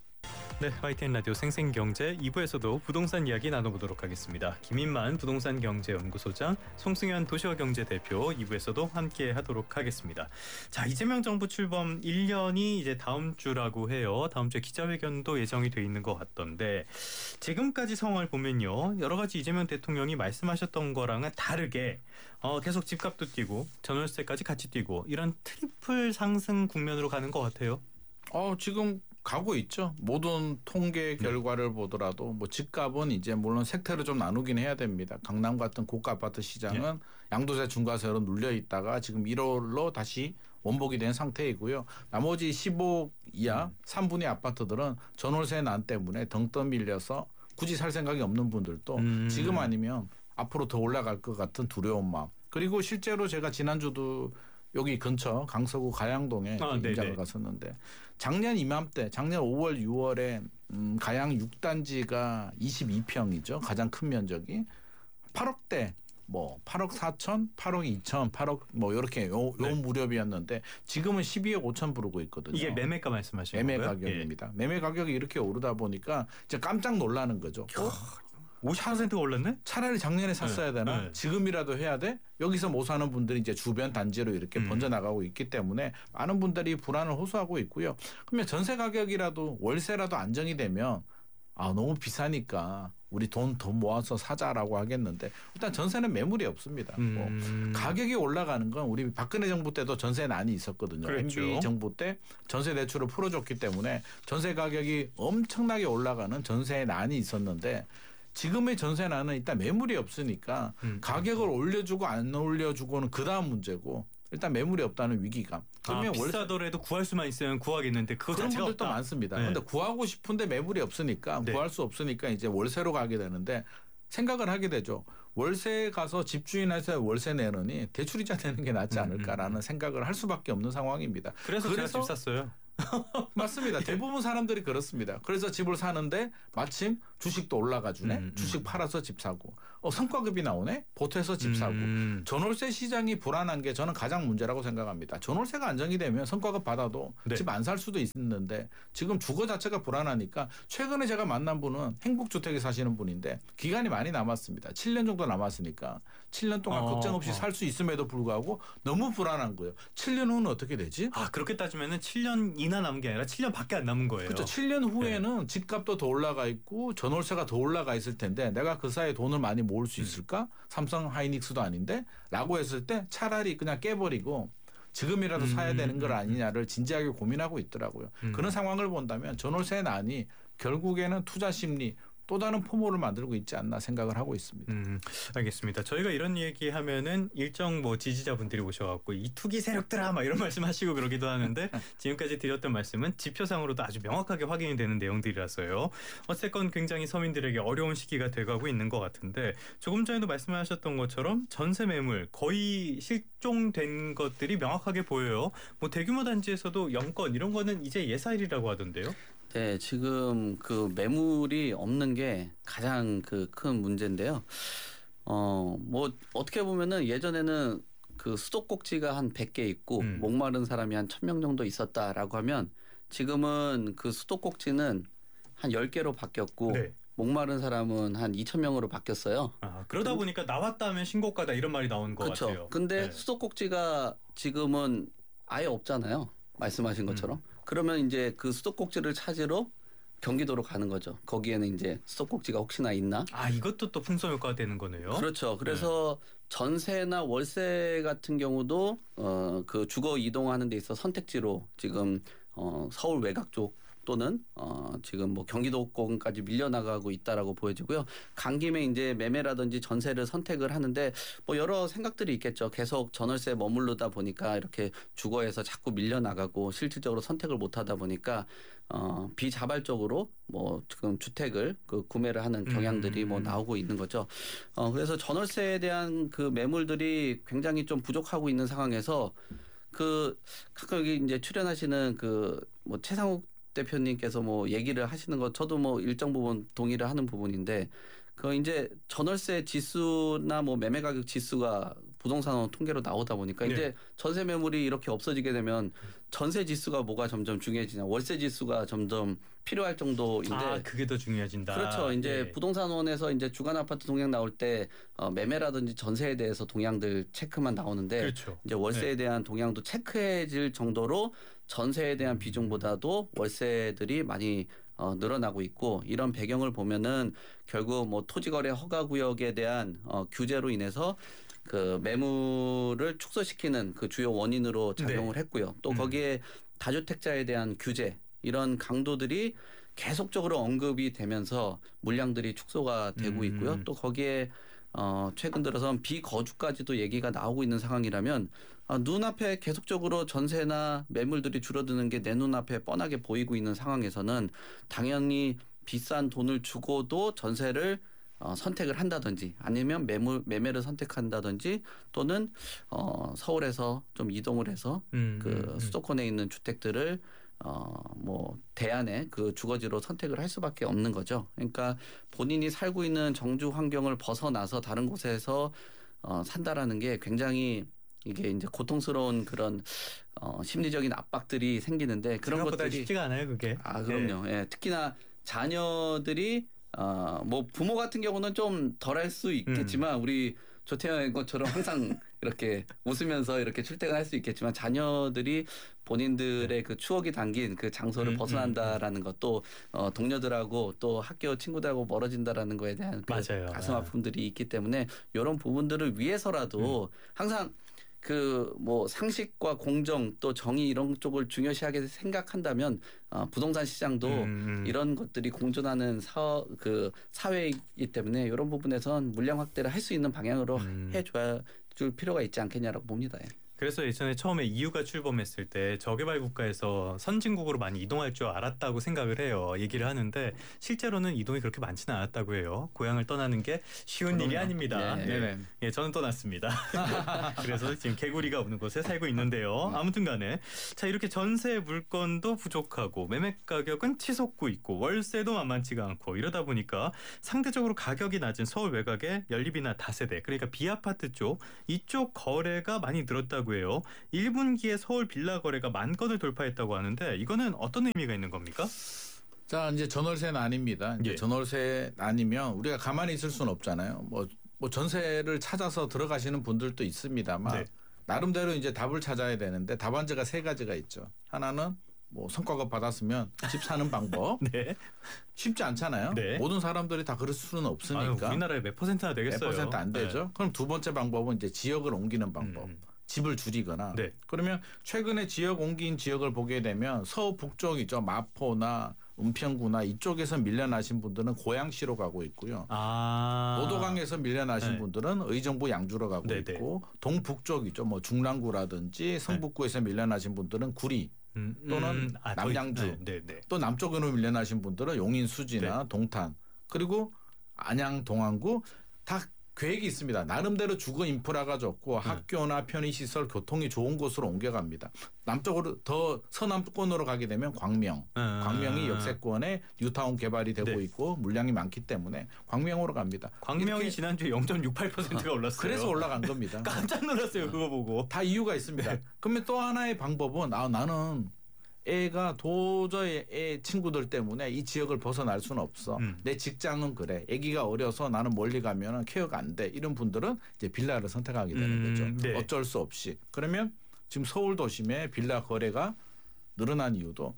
네, 와이티엔 라디오 생생경제 이 부에서도 부동산 이야기 나눠보도록 하겠습니다. 김인만 부동산경제연구소장, 송승현 도시화경제대표 이 부에서도 함께하도록 하겠습니다. 자, 이재명 정부 출범 일 년이 이제 다음 주라고 해요. 다음 주에 기자회견도 예정이 돼 있는 것 같던데 지금까지 상황을 보면요, 여러 가지 이재명 대통령이 말씀하셨던 거랑은 다르게 어, 계속 집값도 뛰고 전월세까지 같이 뛰고 이런 트리플 상승 국면으로 가는 것 같아요. 어, 지금 가고 있죠. 모든 통계 결과를 네. 보더라도 뭐 집값은 이제 물론 섹터를 좀 나누긴 해야 됩니다. 강남 같은 고가 아파트 시장은 네. 양도세 중과세로 눌려 있다가 지금 일월로 다시 원복이 된 상태이고요. 나머지 십오억 이하 음. 삼분의 아파트들은 전월세 난 때문에 덩 떠밀려서 굳이 살 생각이 없는 분들도 음. 지금 아니면 앞으로 더 올라갈 것 같은 두려운 마음. 그리고 실제로 제가 지난주도 여기 근처 강서구 가양동에 아, 임장을 갔었는데 작년 이맘때 작년 오월 유월에 음, 가양 육 단지가 이십이 평이죠. 가장 큰 면적이 팔억대 뭐 팔억 사천, 팔억 이천, 팔억 뭐 이렇게 요, 요 네. 무렵이었는데 지금은 십이억 오천 부르고 있거든요. 이게 매매가 말씀하시는 매매 거예요? 가격입니다. 예. 매매 가격이 이렇게 오르다 보니까 이제 깜짝 놀라는 거죠. 어? 오십 퍼센트가 올랐네? 차라리 작년에 샀어야 네, 되나? 네. 지금이라도 해야 돼? 여기서 못 사는 분들이 이제 주변 단지로 이렇게 음. 번져나가고 있기 때문에 많은 분들이 불안을 호소하고 있고요. 그러면 전세 가격이라도 월세라도 안정이 되면 아 너무 비싸니까 우리 돈 더 모아서 사자라고 하겠는데 일단 전세는 매물이 없습니다. 음. 뭐 가격이 올라가는 건 우리 박근혜 정부 때도 전세 난이 있었거든요. 그랬죠. 엠비 정부 때 전세 대출을 풀어줬기 때문에 전세 가격이 엄청나게 올라가는 전세 난이 있었는데 지금의 전세난은 일단 매물이 없으니까 음. 가격을 올려주고 안 올려주고는 그 다음 문제고 일단 매물이 없다는 위기감. 그러면 아, 비싸더라도 구할 수만 있으면 구하겠는데 그거 그런 자체가 분들도 없다. 많습니다. 그런데 네. 구하고 싶은데 매물이 없으니까 네. 구할 수 없으니까 이제 월세로 가게 되는데 생각을 하게 되죠. 월세 가서 집주인한테 월세 내느니 대출이자 내는 게 낫지 않을까라는 음, 음. 생각을 할 수밖에 없는 상황입니다. 그래서, 그래서 제가 집 샀어요. 맞습니다. 대부분 사람들이 그렇습니다. 그래서 집을 사는데 마침 주식도 올라가 주네. 음, 주식 음. 팔아서 집 사고. 어, 성과급이 나오네. 보태서 집 사고. 음. 전월세 시장이 불안한 게 저는 가장 문제라고 생각합니다. 전월세가 안정이 되면 성과급 받아도 네. 집 안 살 수도 있는데 지금 주거 자체가 불안하니까 최근에 제가 만난 분은 행복주택에 사시는 분인데 기간이 많이 남았습니다. 칠 년 정도 남았으니까 칠 년 동안 어, 걱정 없이 어. 살 수 있음에도 불구하고 너무 불안한 거예요. 칠 년 후는 어떻게 되지? 아 그렇게 따지면은 칠 년이나 남은 게 아니라 칠 년밖에 안 남은 거예요. 그렇죠. 칠 년 후에는 네. 집값도 더 올라가 있고 전월세가 더 올라가 있을 텐데 내가 그 사이에 돈을 많이 모을 수 있을까? 음. 삼성 하이닉스도 아닌데 라고 했을 때 차라리 그냥 깨버리고 지금이라도 음. 사야 되는 걸 아니냐를 진지하게 고민하고 있더라고요. 음. 그런 상황을 본다면 전월세 난이 결국에는 투자 심리 또 다른 포모를 만들고 있지 않나 생각을 하고 있습니다. 음, 알겠습니다. 저희가 이런 얘기하면은 일정 뭐 지지자분들이 오셔갖고 이 투기 세력들아 막 이런 말씀하시고 그러기도 하는데 지금까지 드렸던 말씀은 지표상으로도 아주 명확하게 확인이 되는 내용들이라서요. 어쨌건 굉장히 서민들에게 어려운 시기가 돼가고 있는 것 같은데 조금 전에도 말씀하셨던 것처럼 전세 매물 거의 실종된 것들이 명확하게 보여요. 뭐 대규모 단지에서도 영건 이런 거는 이제 예사일이라고 하던데요. 네, 지금 그 매물이 없는 게 가장 그 큰 문제인데요. 어, 뭐 어떻게 보면은 예전에는 그 수도꼭지가 한 백 개 있고 음. 목마른 사람이 한 천 명 정도 있었다라고 하면 지금은 그 수도꼭지는 한 열 개로 바뀌었고 네. 목마른 사람은 한 이천 명으로 바뀌었어요. 아, 그러다 보니까 나왔다 하면 신고가다 이런 말이 나오는 것 그렇죠. 같아요. 근데 네. 수도꼭지가 지금은 아예 없잖아요. 말씀하신 것처럼. 음. 그러면 이제 그 수도꼭지를 찾으러 경기도로 가는 거죠. 거기에는 이제 수도꼭지가 혹시나 있나? 아 이것도 또 풍선 효과가 되는 거네요. 그렇죠. 그래서 네. 전세나 월세 같은 경우도 어, 그 주거 이동하는 데 있어 선택지로 지금 어, 서울 외곽 쪽 또는 어, 지금 뭐 경기도권까지 밀려나가고 있다라고 보여지고요. 간 김에 이제 매매라든지 전세를 선택을 하는데 뭐 여러 생각들이 있겠죠. 계속 전월세에 머무르다 보니까 이렇게 주거에서 자꾸 밀려나가고 실질적으로 선택을 못하다 보니까 어, 비자발적으로 뭐 지금 주택을 그 구매를 하는 경향들이 음. 뭐 나오고 있는 거죠. 어, 그래서 전월세에 대한 그 매물들이 굉장히 좀 부족하고 있는 상황에서 그 가끔 여기 이제 출연하시는 그 뭐 최상욱 대표님께서 뭐 얘기를 하시는 거 저도 뭐 일정 부분 동의를 하는 부분인데 그 이제 전월세 지수나 뭐 매매 가격 지수가 부동산 통계로 나오다 보니까 네. 이제 전세 매물이 이렇게 없어지게 되면 전세 지수가 뭐가 점점 중요해지냐 월세 지수가 점점 필요할 정도인데 아 그게 더 중요해진다. 그렇죠. 이제 네. 부동산원에서 이제 주간 아파트 동향 나올 때 어, 매매라든지 전세에 대해서 동향들 체크만 나오는데 그렇죠. 이제 월세에 네. 대한 동향도 체크해질 정도로 전세에 대한 비중보다도 월세들이 많이 어, 늘어나고 있고 이런 배경을 보면은 결국 뭐 토지거래 허가구역에 대한 어, 규제로 인해서 그 매물을 축소시키는 그 주요 원인으로 작용을 네. 했고요. 또 거기에 다주택자에 대한 규제 이런 강도들이 계속적으로 언급이 되면서 물량들이 축소가 되고 음. 있고요. 또 거기에 어, 최근 들어서 비거주까지도 얘기가 나오고 있는 상황이라면 어, 눈앞에 계속적으로 전세나 매물들이 줄어드는 게 내 눈앞에 뻔하게 보이고 있는 상황에서는 당연히 비싼 돈을 주고도 전세를 어, 선택을 한다든지 아니면 매물, 매매를 선택한다든지 또는 어, 서울에서 좀 이동을 해서 음, 그 음, 수도권에 있는 주택들을 어, 뭐 대안의 그 주거지로 선택을 할 수밖에 없는 거죠. 그러니까 본인이 살고 있는 정주 환경을 벗어나서 다른 곳에서 어, 산다라는 게 굉장히 이게 이제 고통스러운 그런 어, 심리적인 압박들이 생기는데 그런 것들이 쉽지가 않아요, 그게. 아, 그럼요. 네. 예, 특히나 자녀들이 어, 뭐 부모 같은 경우는 좀 덜할 수 있겠지만 음. 우리 조태현 것처럼 항상 이렇게 웃으면서 이렇게 출퇴근할 수 있겠지만 자녀들이 본인들의 네. 그 추억이 담긴 그 장소를 음, 벗어난다라는 음, 것도 어, 동료들하고 또 학교 친구들하고 멀어진다라는 거에 대한 그 가슴 아픔들이 있기 때문에 이런 부분들을 위해서라도 음. 항상 그 뭐 상식과 공정 또 정의 이런 쪽을 중요시하게 생각한다면 어, 부동산 시장도 음. 이런 것들이 공존하는 사, 그 사회이기 때문에 이런 부분에선 물량 확대를 할 수 있는 방향으로 음. 해줘야 줄 필요가 있지 않겠냐라고 봅니다. 예. 그래서 예전에 처음에 이유가 출범했을 때 저개발 국가에서 선진국으로 많이 이동할 줄 알았다고 생각을 해요. 얘기를 하는데 실제로는 이동이 그렇게 많지는 않았다고 해요. 고향을 떠나는 게 쉬운 일이 아닙니다. 네. 네. 네네. 예, 저는 떠났습니다. 그래서 지금 개구리가 없는 곳에 살고 있는데요. 아무튼간에 자 이렇게 전세 물건도 부족하고 매매 가격은 치솟고 있고 월세도 만만치가 않고 이러다 보니까 상대적으로 가격이 낮은 서울 외곽의 연립이나 다세대 그러니까 B아파트 쪽 이쪽 거래가 많이 늘었다고 해요. 일 분기에 서울 빌라 거래가 만 건을 돌파했다고 하는데 이거는 어떤 의미가 있는 겁니까? 자 이제 전월세는 아닙니다. 이제 예. 전월세 아니면 우리가 가만히 있을 수는 없잖아요. 뭐, 뭐 전세를 찾아서 들어가시는 분들도 있습니다만 네. 나름대로 이제 답을 찾아야 되는데 답안지가 세 가지가 있죠. 하나는 뭐 성과급 받았으면 집 사는 방법. 네. 쉽지 않잖아요. 네. 모든 사람들이 다 그럴 수는 아유, 없으니까. 우리나라에 몇 퍼센트나 몇 되겠어요? 퍼센트 안 되죠. 네. 그럼 두 번째 방법은 이제 지역을 옮기는 방법. 음. 집을 줄이거나. 네. 그러면 최근에 지역 옮긴 지역을 보게 되면 서부 북쪽이죠. 마포나 은평구나 이쪽에서 밀려나신 분들은 고양시로 가고 있고요. 아. 노도강에서 밀려나신 네. 분들은 의정부 양주로 가고 네네. 있고 동북쪽이죠. 뭐 중랑구라든지 성북구에서 밀려나신 분들은 구리 음, 또는 음, 아, 더 남양주. 있- 네, 네, 네. 또 남쪽으로 밀려나신 분들은 용인 수지나 동탄 그리고 안양 동안구 다 계획이 있습니다. 나름대로 주거 인프라가 좋고 학교나 편의시설 교통이 좋은 곳으로 옮겨갑니다. 남쪽으로 더 서남권으로 가게 되면 광명. 아. 광명이 역세권에 뉴타운 개발이 되고 네. 있고 물량이 많기 때문에 광명으로 갑니다. 광명이 이렇게 지난주에 영 점 육팔 퍼센트가 올랐어요. 그래서 올라간 겁니다. 깜짝 놀랐어요. 그거 보고. 다 이유가 있습니다. 그러면 또 하나의 방법은 아 나는 애가 도저히 애 친구들 때문에 이 지역을 벗어날 수는 없어. 음. 내 직장은 그래. 아기가 어려서 나는 멀리 가면 케어가 안 돼. 이런 분들은 이제 빌라를 선택하게 되는 음, 거죠. 네. 어쩔 수 없이. 그러면 지금 서울 도심에 빌라 거래가 늘어난 이유도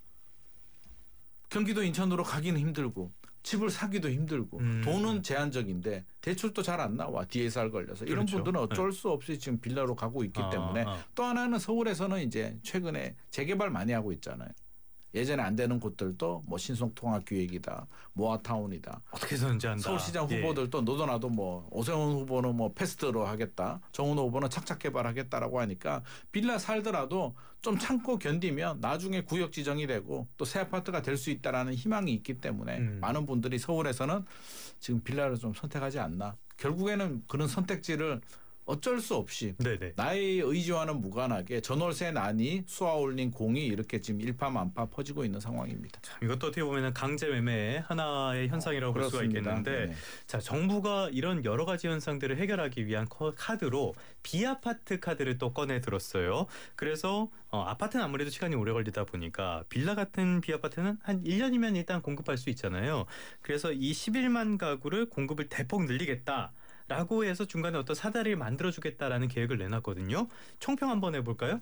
경기도 인천으로 가기는 힘들고 집을 사기도 힘들고 음. 돈은 제한적인데 대출도 잘 안 나와. 디에스알 걸려서. 이런 그렇죠. 분들은 어쩔 수 없이 지금 빌라로 가고 있기 아, 때문에 아. 또 하나는 서울에서는 이제 최근에 재개발 많이 하고 있잖아요. 예전에 안 되는 곳들도 뭐 신속통합기획이다, 모아타운이다. 어떻게 해서든지 한다. 서울시장 예. 후보들도 너도나도 뭐 오세훈 후보는 뭐 패스트로 하겠다, 정은호 후보는 착착 개발하겠다라고 하니까 빌라 살더라도 좀 참고 견디면 나중에 구역 지정이 되고 또 새 아파트가 될 수 있다라는 희망이 있기 때문에 음. 많은 분들이 서울에서는 지금 빌라를 좀 선택하지 않나. 결국에는 그런 선택지를 어쩔 수 없이 네네. 나의 의지와는 무관하게 전월세 난이 쏘아올린 공이 이렇게 지금 일파만파 퍼지고 있는 상황입니다. 이것도 어떻게 보면 강제 매매의 하나의 현상이라고 볼 수가 그렇습니다. 있겠는데 네네. 자 정부가 이런 여러 가지 현상들을 해결하기 위한 커- 카드로 비아파트 카드를 또 꺼내 들었어요. 그래서 어, 아파트는 아무래도 시간이 오래 걸리다 보니까 빌라 같은 비아파트는 한 일 년이면 일단 공급할 수 있잖아요. 그래서 이 십일만 가구를 공급을 대폭 늘리겠다. 라고 해서 중간에 어떤 사다리를 만들어주겠다라는 계획을 내놨거든요. 총평 한번 해볼까요?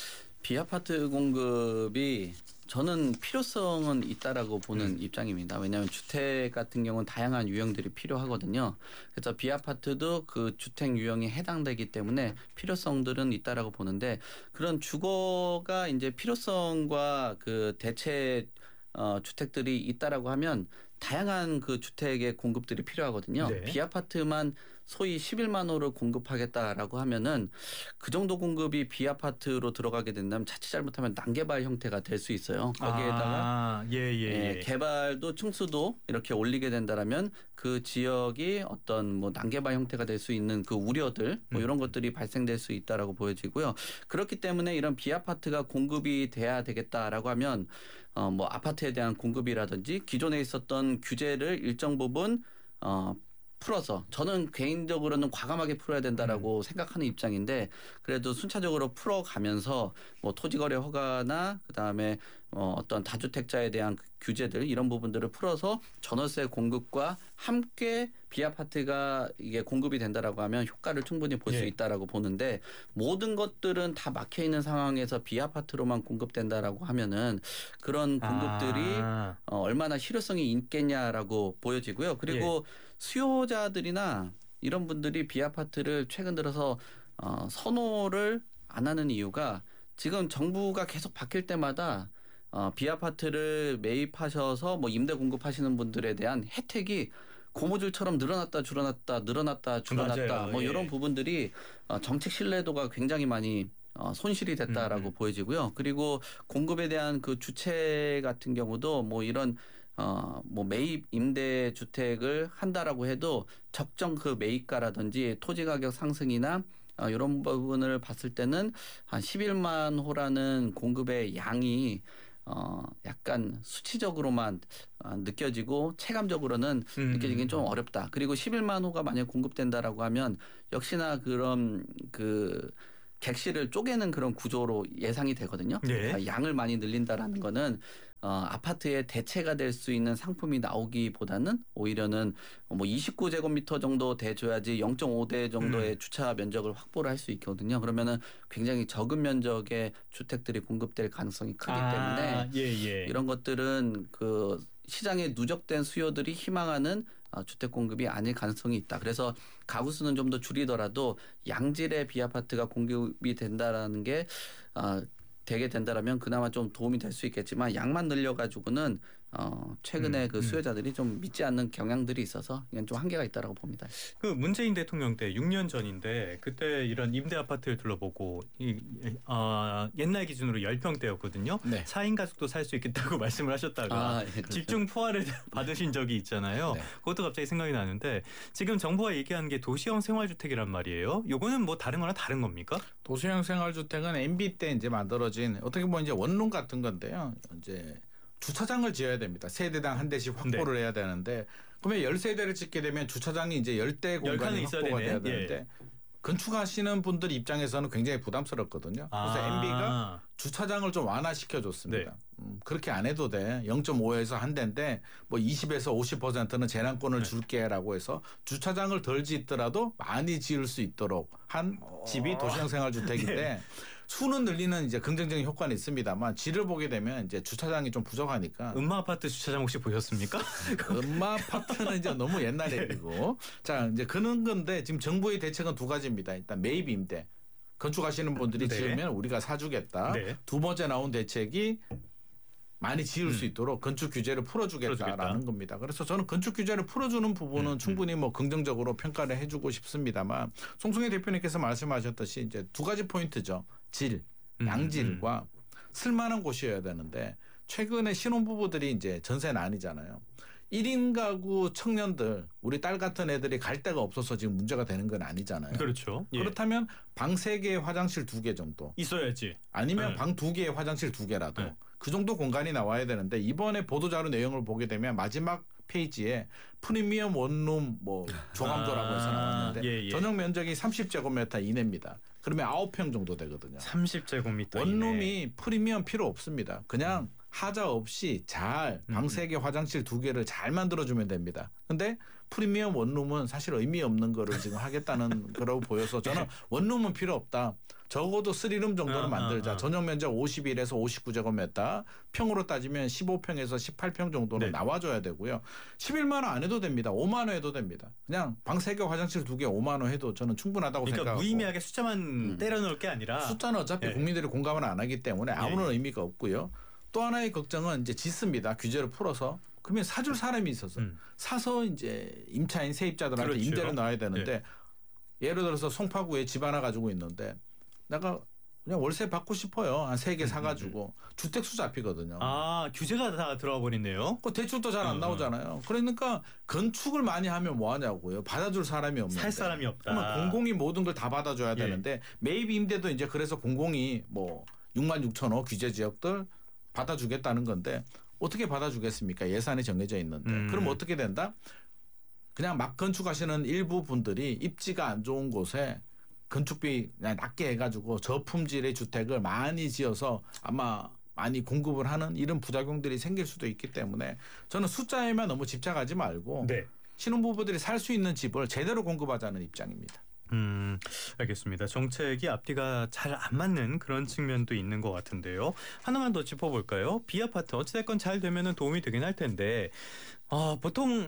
비아파트 공급이 저는 필요성은 있다라고 보는 음. 입장입니다. 왜냐하면 주택 같은 경우는 다양한 유형들이 필요하거든요. 그래서 비아파트도 그 주택 유형에 해당되기 때문에 필요성들은 있다라고 보는데 그런 주거가 이제 필요성과 그 대체 어, 주택들이 있다라고 하면 다양한 그 주택의 공급들이 필요하거든요. 네. 비아파트만 소위 십일만 호를 공급하겠다라고 하면은 그 정도 공급이 비아파트로 들어가게 된다면 자칫 잘못하면 난개발 형태가 될 수 있어요. 거기에다가 아, 예, 예, 예, 예. 개발도 층수도 이렇게 올리게 된다라면 그 지역이 어떤 뭐 난개발 형태가 될 수 있는 그 우려들 뭐 음. 이런 것들이 발생될 수 있다라고 보여지고요. 그렇기 때문에 이런 비아파트가 공급이 돼야 되겠다라고 하면 어 뭐 아파트에 대한 공급이라든지 기존에 있었던 규제를 일정 부분 어 풀어서 저는 개인적으로는 과감하게 풀어야 된다라고 음. 생각하는 입장인데 그래도 순차적으로 풀어가면서 뭐 토지거래 허가나 그다음에 어 어떤 다주택자에 대한 그 규제들 이런 부분들을 풀어서 전월세 공급과 함께 비아파트가 이게 공급이 된다라고 하면 효과를 충분히 볼 수 예. 있다라고 보는데 모든 것들은 다 막혀 있는 상황에서 비아파트로만 공급된다라고 하면은 그런 공급들이 아, 어, 얼마나 실효성이 있겠냐라고 보여지고요. 그리고 예. 수요자들이나 이런 분들이 비아파트를 최근 들어서 어, 선호를 안 하는 이유가 지금 정부가 계속 바뀔 때마다 어, 비아파트를 매입하셔서 뭐 임대 공급하시는 분들에 대한 혜택이 고무줄처럼 늘어났다 줄어났다 늘어났다 줄어났다 맞아요. 뭐 예. 이런 부분들이 어, 정책 신뢰도가 굉장히 많이 어, 손실이 됐다라고 음. 보여지고요. 그리고 공급에 대한 그 주체 같은 경우도 뭐 이런 어, 뭐 매입 임대 주택을 한다라고 해도 적정 그 매입가라든지 토지 가격 상승이나 어, 이런 부분을 봤을 때는 한 십일만 호라는 공급의 양이 어, 약간 수치적으로만 어, 느껴지고 체감적으로는 음. 느껴지긴 좀 어렵다. 그리고 십일만 호가 만약 공급된다라고 하면 역시나 그런 그 객실을 쪼개는 그런 구조로 예상이 되거든요. 네. 그러니까 양을 많이 늘린다라는 거는 어, 아파트의 대체가 될 수 있는 상품이 나오기보다는 오히려는 뭐 이십구 제곱미터 정도 돼줘야지 영 점 오 대 정도의 음. 주차 면적을 확보를 할 수 있거든요. 그러면은 굉장히 적은 면적의 주택들이 공급될 가능성이 크기 때문에 아, 예, 예. 이런 것들은 그 시장에 누적된 수요들이 희망하는 어, 주택 공급이 아닐 가능성이 있다. 그래서 가구 수는 좀 더 줄이더라도 양질의 비아파트가 공급이 된다라는 게 어, 되게 된다라면 그나마 좀 도움이 될 수 있겠지만 양만 늘려가지고는 어, 최근에 음, 그 음. 수요자들이 좀 믿지 않는 경향들이 있어서 이건 좀 한계가 있다라고 봅니다. 그 문재인 대통령 때 육 년 전인데 그때 이런 임대 아파트를 둘러보고 이, 어, 옛날 기준으로 십 평대였거든요. 네. 사 인 가족도 살 수 있겠다고 말씀을 하셨다가 아, 예, 그렇죠. 집중 포화를 받으신 적이 있잖아요. 네. 그것도 갑자기 생각이 나는데 지금 정부가 얘기하는 게 도시형 생활주택이란 말이에요. 요거는 뭐 다른 거랑 다른 겁니까? 도시형 생활주택은 엠비 때 이제 만들어진 어떻게 보면 이제 원룸 같은 건데요. 이제 주차장을 지어야 됩니다. 세대당 한 대씩 확보를 네. 해야 되는데 그러면 열 세대를 짓게 되면 주차장이 이제 열 대 열 칸은 공간이 있어야 확보가 되네. 돼야 되는데 건축하시는 분들 입장에서는 굉장히 부담스럽거든요. 그래서 아. 엠비가 주차장을 좀 완화시켜 줬습니다. 네. 음, 그렇게 안 해도 돼. 영 점 오에서 한 대인데 뭐 이십에서 오십 퍼센트는 재량권을 네. 줄게라고 해서 주차장을 덜 짓더라도 많이 지을 수 있도록 한 집이 도시형 생활주택인데 네. 수는 늘리는 이제 긍정적인 효과는 있습니다만 질을 보게 되면 이제 주차장이 좀 부족하니까 음마 아파트 주차장 혹시 보셨습니까? 음마 아파트는 이제 너무 옛날 얘기고 자 이제 그런 건데 지금 정부의 대책은 두 가지입니다. 일단 매입 임대 건축하시는 분들이 네. 지으면 우리가 사주겠다. 네. 두 번째 나온 대책이 많이 지을 음. 수 있도록 건축 규제를 풀어주겠다라는 풀어주겠다. 겁니다. 그래서 저는 건축 규제를 풀어주는 부분은 음, 충분히 뭐 긍정적으로 평가를 해주고 싶습니다만 송승혜 대표님께서 말씀하셨듯이 이제 두 가지 포인트죠. 질, 음, 양질과 쓸만한 곳이어야 되는데 최근에 신혼부부들이 이제 전세는 아니잖아요. 일 인 가구 청년들 우리 딸 같은 애들이 갈 데가 없어서 지금 문제가 되는 건 아니잖아요. 그렇죠. 예. 그렇다면 방 세 개 화장실 두 개 정도 있어야지. 아니면 네. 방 두 개에 화장실 두 개라도 네. 그 정도 공간이 나와야 되는데 이번에 보도자료 내용을 보게 되면 마지막 페이지에 프리미엄 원룸 뭐 조감도라고 해서 아, 나왔는데 예, 예. 전용 면적이 삼십 제곱미터 이내입니다. 그러면 아홉 평 정도 되거든요. 삼십 제곱미터 원룸이 프리미엄 필요 없습니다. 그냥 하자 없이 잘 방 음. 세 개 화장실 두 개를 잘 만들어주면 됩니다. 근데 프리미엄 원룸은 사실 의미 없는 거를 지금 하겠다는 거라고 보여서 저는 원룸은 필요 없다. 적어도 쓰리룸 정도는 아, 만들자. 아, 아. 전용 면적 오십일에서 오십구 제곱미터 평으로 따지면 십오 평에서 십팔 평 정도는 네. 나와줘야 되고요. 십일만 원 안 해도 됩니다. 오만 원 해도 됩니다. 그냥 방 세 개 화장실 두 개 오만 원 해도 저는 충분하다고 그러니까 생각하고. 무의미하게 숫자만 음. 때려놓을 게 아니라 숫자는 어차피 예. 국민들이 공감을 안 하기 때문에 아무런 예, 예. 의미가 없고요. 또 하나의 걱정은 이제 짓습니다. 규제를 풀어서. 그러면 사줄 사람이 있어서 음. 사서 이제 임차인 세입자들한테 그렇죠. 임대를 놔야 되는데 예를 들어서 송파구에 집 하나 가지고 있는데 내가 그냥 월세 받고 싶어요. 한 세 개 음, 사가지고 주택수 잡히거든요. 아 규제가 다 들어와 버리네요. 그 대출도 잘 안 음, 나오잖아요. 그러니까 건축을 많이 하면 뭐 하냐고요. 받아줄 사람이 없는데. 살 사람이 없다. 그러면 공공이 모든 걸 다 받아줘야 예. 되는데 매입 임대도 이제 그래서 공공이 뭐 육만 육천 호 규제 지역들 받아주겠다는 건데 어떻게 받아주겠습니까? 예산이 정해져 있는데. 음. 그럼 어떻게 된다? 그냥 막 건축하시는 일부 분들이 입지가 안 좋은 곳에 건축비 그냥 낮게 해가지고 저품질의 주택을 많이 지어서 아마 많이 공급을 하는 이런 부작용들이 생길 수도 있기 때문에 저는 숫자에만 너무 집착하지 말고 네. 신혼부부들이 살 수 있는 집을 제대로 공급하자는 입장입니다. 음, 알겠습니다. 정책이 앞뒤가 잘 안 맞는 그런 측면도 있는 것 같은데요. 하나만 더 짚어볼까요? 비아파트 어찌됐건 잘 되면은 도움이 되긴 할 텐데 어, 보통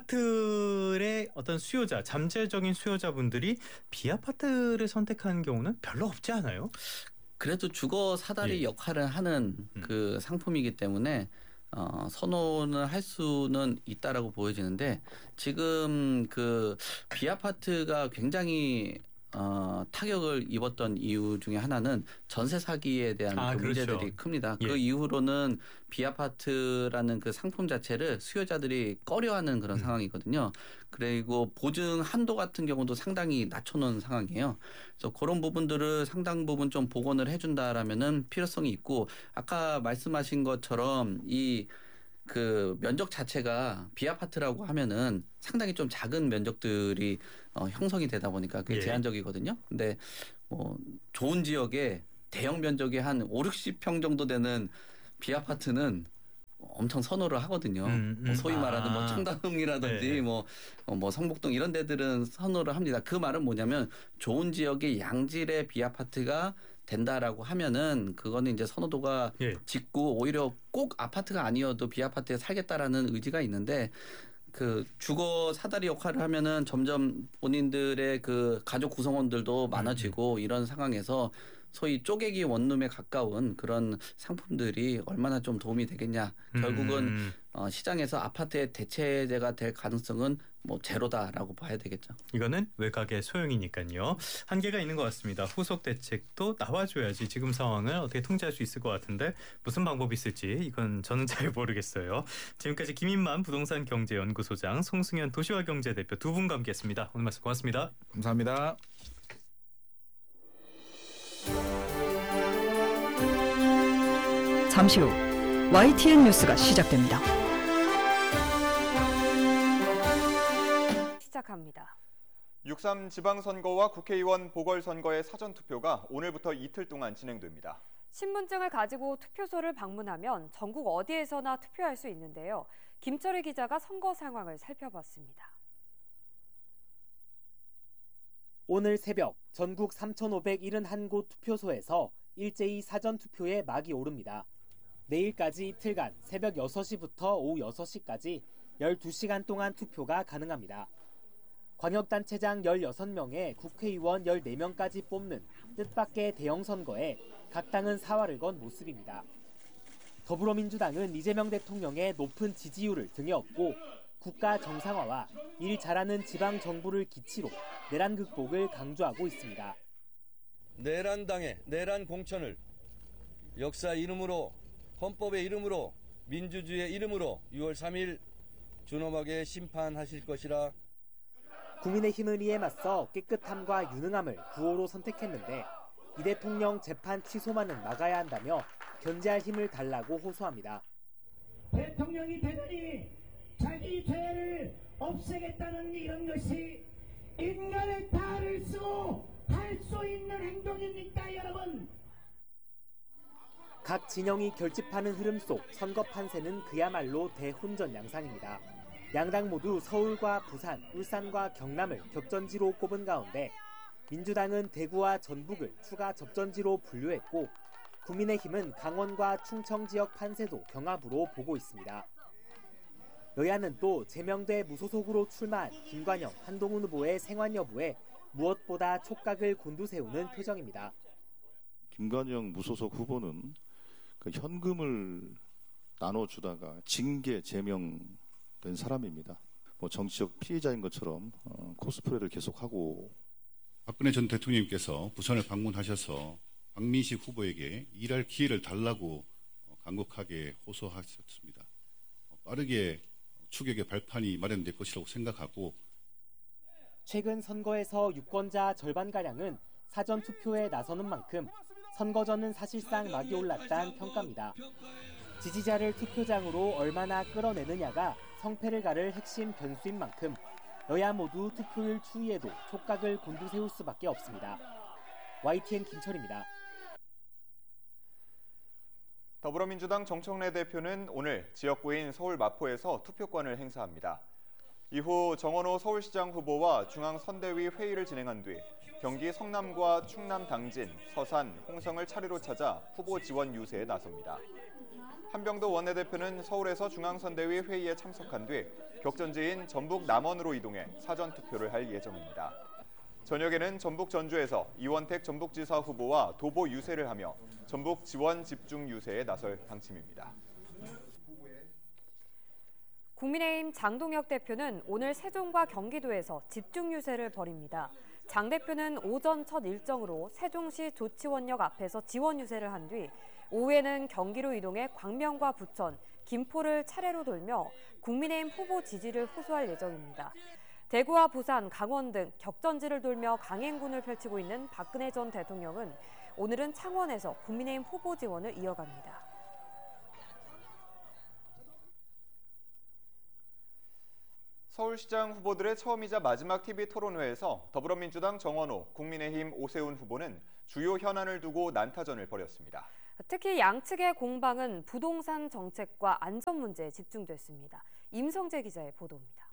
아파트의 어떤 수요자, 잠재적인 수요자분들이 비아파트를 선택하는 경우는 별로 없지 않아요? 그래도 주거 사다리 예. 역할을 하는 음. 그 상품이기 때문에 어, 선호는 할 수는 있다라고 보여지는데 지금 그 비아파트가 굉장히 어, 타격을 입었던 이유 중에 하나는 전세 사기에 대한 아, 그 그렇죠. 문제들이 큽니다. 예. 그 이후로는 비아파트라는 그 상품 자체를 수요자들이 꺼려하는 그런 음. 상황이거든요. 그리고 보증 한도 같은 경우도 상당히 낮춰놓은 상황이에요. 그래서 그런 부분들을 상당 부분 좀 복원을 해준다라면은 필요성이 있고 아까 말씀하신 것처럼 이 그 면적 자체가 비아파트라고 하면은 상당히 좀 작은 면적들이 어, 형성이 되다 보니까 그게 예. 제한적이거든요. 근데 뭐 좋은 지역에 대형 면적이 한 오, 육십 평 정도 되는 비아파트는 엄청 선호를 하거든요. 음, 음. 뭐 소위 말하는 뭐 아. 청담동이라든지 네. 뭐, 어, 뭐 성북동 이런 데들은 선호를 합니다. 그 말은 뭐냐면 좋은 지역의 양질의 비아파트가 된다라고 하면은 그거는 이제 선호도가 예. 짙고 오히려 꼭 아파트가 아니어도 비아파트에 살겠다라는 의지가 있는데 그 주거 사다리 역할을 하면은 점점 본인들의 그 가족 구성원들도 많아지고 이런 상황에서 소위 쪼개기 원룸에 가까운 그런 상품들이 얼마나 좀 도움이 되겠냐. 결국은 음. 어, 시장에서 아파트의 대체제가 될 가능성은 뭐 제로다라고 봐야 되겠죠. 이거는 외곽의 소용이니까요. 한계가 있는 것 같습니다. 후속 대책도 나와줘야지 지금 상황을 어떻게 통제할 수 있을 것 같은데 무슨 방법이 있을지 이건 저는 잘 모르겠어요. 지금까지 김인만 부동산 경제연구소장, 송승현 도시화경제대표 두 분과 함께했습니다. 오늘 말씀 고맙습니다. 감사합니다. 잠시 후 와이티엔 뉴스가 시작됩니다. 시작합니다. 육삼 지방선거와 국회의원 보궐선거의 사전투표가 오늘부터 이틀 동안 진행됩니다. 신분증을 가지고 투표소를 방문하면 전국 어디에서나 투표할 수 있는데요. 김철희 기자가 선거 상황을 살펴봤습니다. 오늘 새벽 전국 삼천오백칠십일 곳 투표소에서 일제히 사전투표에 막이 오릅니다. 내일까지 이틀간 새벽 여섯 시부터 오후 여섯 시까지 열두 시간 동안 투표가 가능합니다. 광역단체장 열여섯 명에 국회의원 열네 명까지 뽑는 뜻밖의 대형 선거에 각 당은 사활을 건 모습입니다. 더불어민주당은 이재명 대통령의 높은 지지율을 등에 업고 국가 정상화와 일 잘하는 지방정부를 기치로 내란 극복을 강조하고 있습니다. 내란당의 내란 공천을 역사 이름으로, 헌법의 이름으로, 민주주의의 이름으로 유월 삼일 준엄하게 심판하실 것이라. 국민의힘은 이에 맞서 깨끗함과 유능함을 구호로 선택했는데 이 대통령 재판 취소만은 막아야 한다며 견제할 힘을 달라고 호소합니다. 대통령이 대단히 자기 죄를 없애겠다는 이런 것이 인간의 탈을 쓰고 할 수 있는 행동입니까, 여러분? 각 진영이 결집하는 흐름 속 선거 판세는 그야말로 대혼전 양상입니다. 양당 모두 서울과 부산, 울산과 경남을 격전지로 꼽은 가운데 민주당은 대구와 전북을 추가 접전지로 분류했고 국민의힘은 강원과 충청 지역 판세도 경합으로 보고 있습니다. 여야는 또 제명돼 무소속으로 출마한 김관영, 한동훈 후보의 생환 여부에 무엇보다 촉각을 곤두세우는 표정입니다. 김관영 무소속 후보는 그 현금을 나눠주다가 징계 제명된 사람입니다. 뭐 정치적 피해자인 것처럼 어, 코스프레를 계속하고. 박근혜 전 대통령님께서 부산을 방문하셔서 박민식 후보에게 일할 기회를 달라고 간곡하게 호소하셨습니다. 빠르게 추격의 발판이 마련될 것이라고 생각하고, 최근 선거에서 유권자 절반가량은 사전투표에 나서는 만큼 선거전은 사실상 막이 올랐다는 평가입니다. 지지자를 투표장으로 얼마나 끌어내느냐가 성패를 가를 핵심 변수인 만큼 여야 모두 투표율 추이에도 촉각을 곤두세울 수밖에 없습니다. 와이티엔 김철입니다. 더불어민주당 정청래 대표는 오늘 지역구인 서울 마포에서 투표권을 행사합니다. 이후 정원호 서울시장 후보와 중앙선대위 회의를 진행한 뒤 경기 성남과 충남 당진, 서산, 홍성을 차례로 찾아 후보 지원 유세에 나섭니다. 한병도 원내대표는 서울에서 중앙선대위 회의에 참석한 뒤 격전지인 전북 남원으로 이동해 사전투표를 할 예정입니다. 저녁에는 전북 전주에서 이원택 전북지사 후보와 도보 유세를 하며 전북 지원 집중 유세에 나설 방침입니다. 국민의힘 장동혁 대표는 오늘 세종과 경기도에서 집중 유세를 벌입니다. 장 대표는 오전 첫 일정으로 세종시 조치원역 앞에서 지원 유세를 한 뒤 오후에는 경기로 이동해 광명과 부천, 김포를 차례로 돌며 국민의힘 후보 지지를 호소할 예정입니다. 대구와 부산, 강원 등 격전지를 돌며 강행군을 펼치고 있는 박근혜 전 대통령은 오늘은 창원에서 국민의힘 후보 지원을 이어갑니다. 서울시장 후보들의 처음이자 마지막 티비 토론회에서 더불어민주당 정원호, 국민의힘 오세훈 후보는 주요 현안을 두고 난타전을 벌였습니다. 특히 양측의 공방은 부동산 정책과 안전 문제에 집중됐습니다. 임성재 기자의 보도입니다.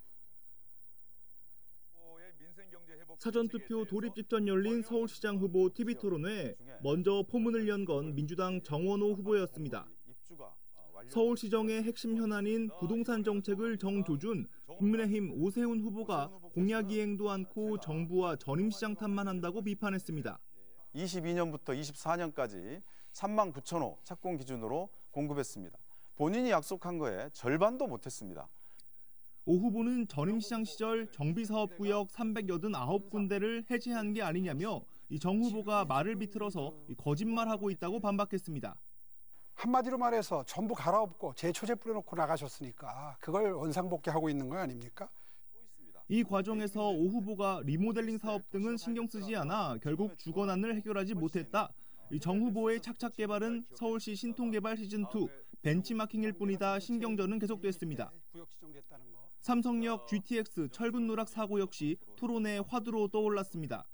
사전투표 돌입 직전 열린 서울시장 후보 티비 토론회, 먼저 포문을 연 건 민주당 정원호 후보였습니다. 서울시정의 핵심 현안인 부동산 정책을 정조준, 국민의힘 오세훈 후보가 공약 이행도 않고 정부와 전임시장 탓만 한다고 비판했습니다. 이십이 년부터 이십사 년까지 삼만 구천 호 착공 기준으로 공급했습니다. 본인이 약속한 거에 절반도 못했습니다. 오 후보는 전임시장 시절 정비사업구역 삼백팔십구 군데를 해제한 게 아니냐며 정 후보가 말을 비틀어서 거짓말하고 있다고 반박했습니다. 한마디로 말해서 전부 갈아엎고 재초제 뿌려놓고 나가셨으니까 그걸 원상복귀하고 있는 거 아닙니까? 이 과정에서 오 후보가 리모델링 사업 등은 신경 쓰지 않아 결국 주거난을 해결하지 못했다. 정 후보의 착착 개발은 서울시 신통개발 시즌 투 벤치마킹일 뿐이다. 신경전은 계속됐습니다. 삼성역 지티엑스 철근 누락 사고 역시 토론의 화두로 떠올랐습니다.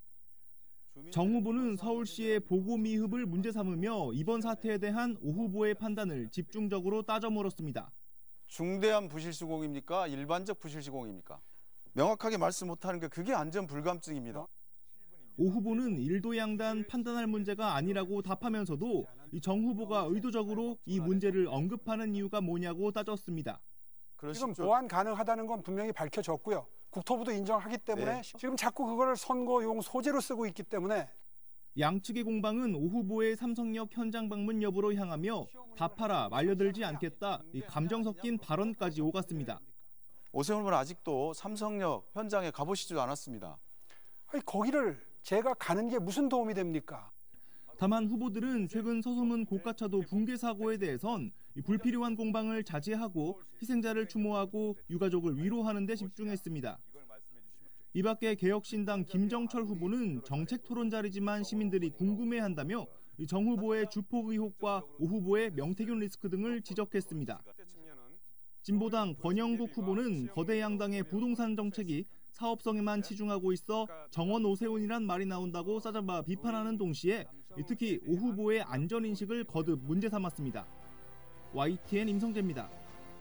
정 후보는 서울시의 보고 미흡을 문제 삼으며 이번 사태에 대한 오 후보의 판단을 집중적으로 따져 물었습니다. 중대한 부실시공입니까? 일반적 부실시공입니까? 명확하게 말씀 못하는 게 그게 안전 불감증입니다. 오 후보는 일도양단 판단할 문제가 아니라고 답하면서도 정 후보가 의도적으로 이 문제를 언급하는 이유가 뭐냐고 따졌습니다. 지금 보완 가능하다는 건 분명히 밝혀졌고요. 국토부도 인정하기 때문에 네. 지금 자꾸 그거를 선거용 소재로 쓰고 있기 때문에 양측의 공방은 오 후보의 삼성역 현장 방문 여부로 향하며 답하라 말려들지 않겠다 이 감정 섞인 발언까지 오갔습니다. 오세훈 후보는 아직도 삼성역 현장에 가보시지도 않았습니다. 아니, 거기를 제가 가는 게 무슨 도움이 됩니까? 다만 후보들은 최근 서소문 고가차도 붕괴 사고에 대해선 불필요한 공방을 자제하고 희생자를 추모하고 유가족을 위로하는 데 집중했습니다. 이 밖에 개혁신당 김정철 후보는 정책 토론 자리지만 시민들이 궁금해한다며 정 후보의 주포 의혹과 오 후보의 명태균 리스크 등을 지적했습니다. 진보당 권영국 후보는 거대 양당의 부동산 정책이 사업성에만 치중하고 있어 정원 오세훈이란 말이 나온다고 싸잡아 비판하는 동시에 특히 오 후보의 안전인식을 거듭 문제 삼았습니다. 와이티엔 임성재입니다.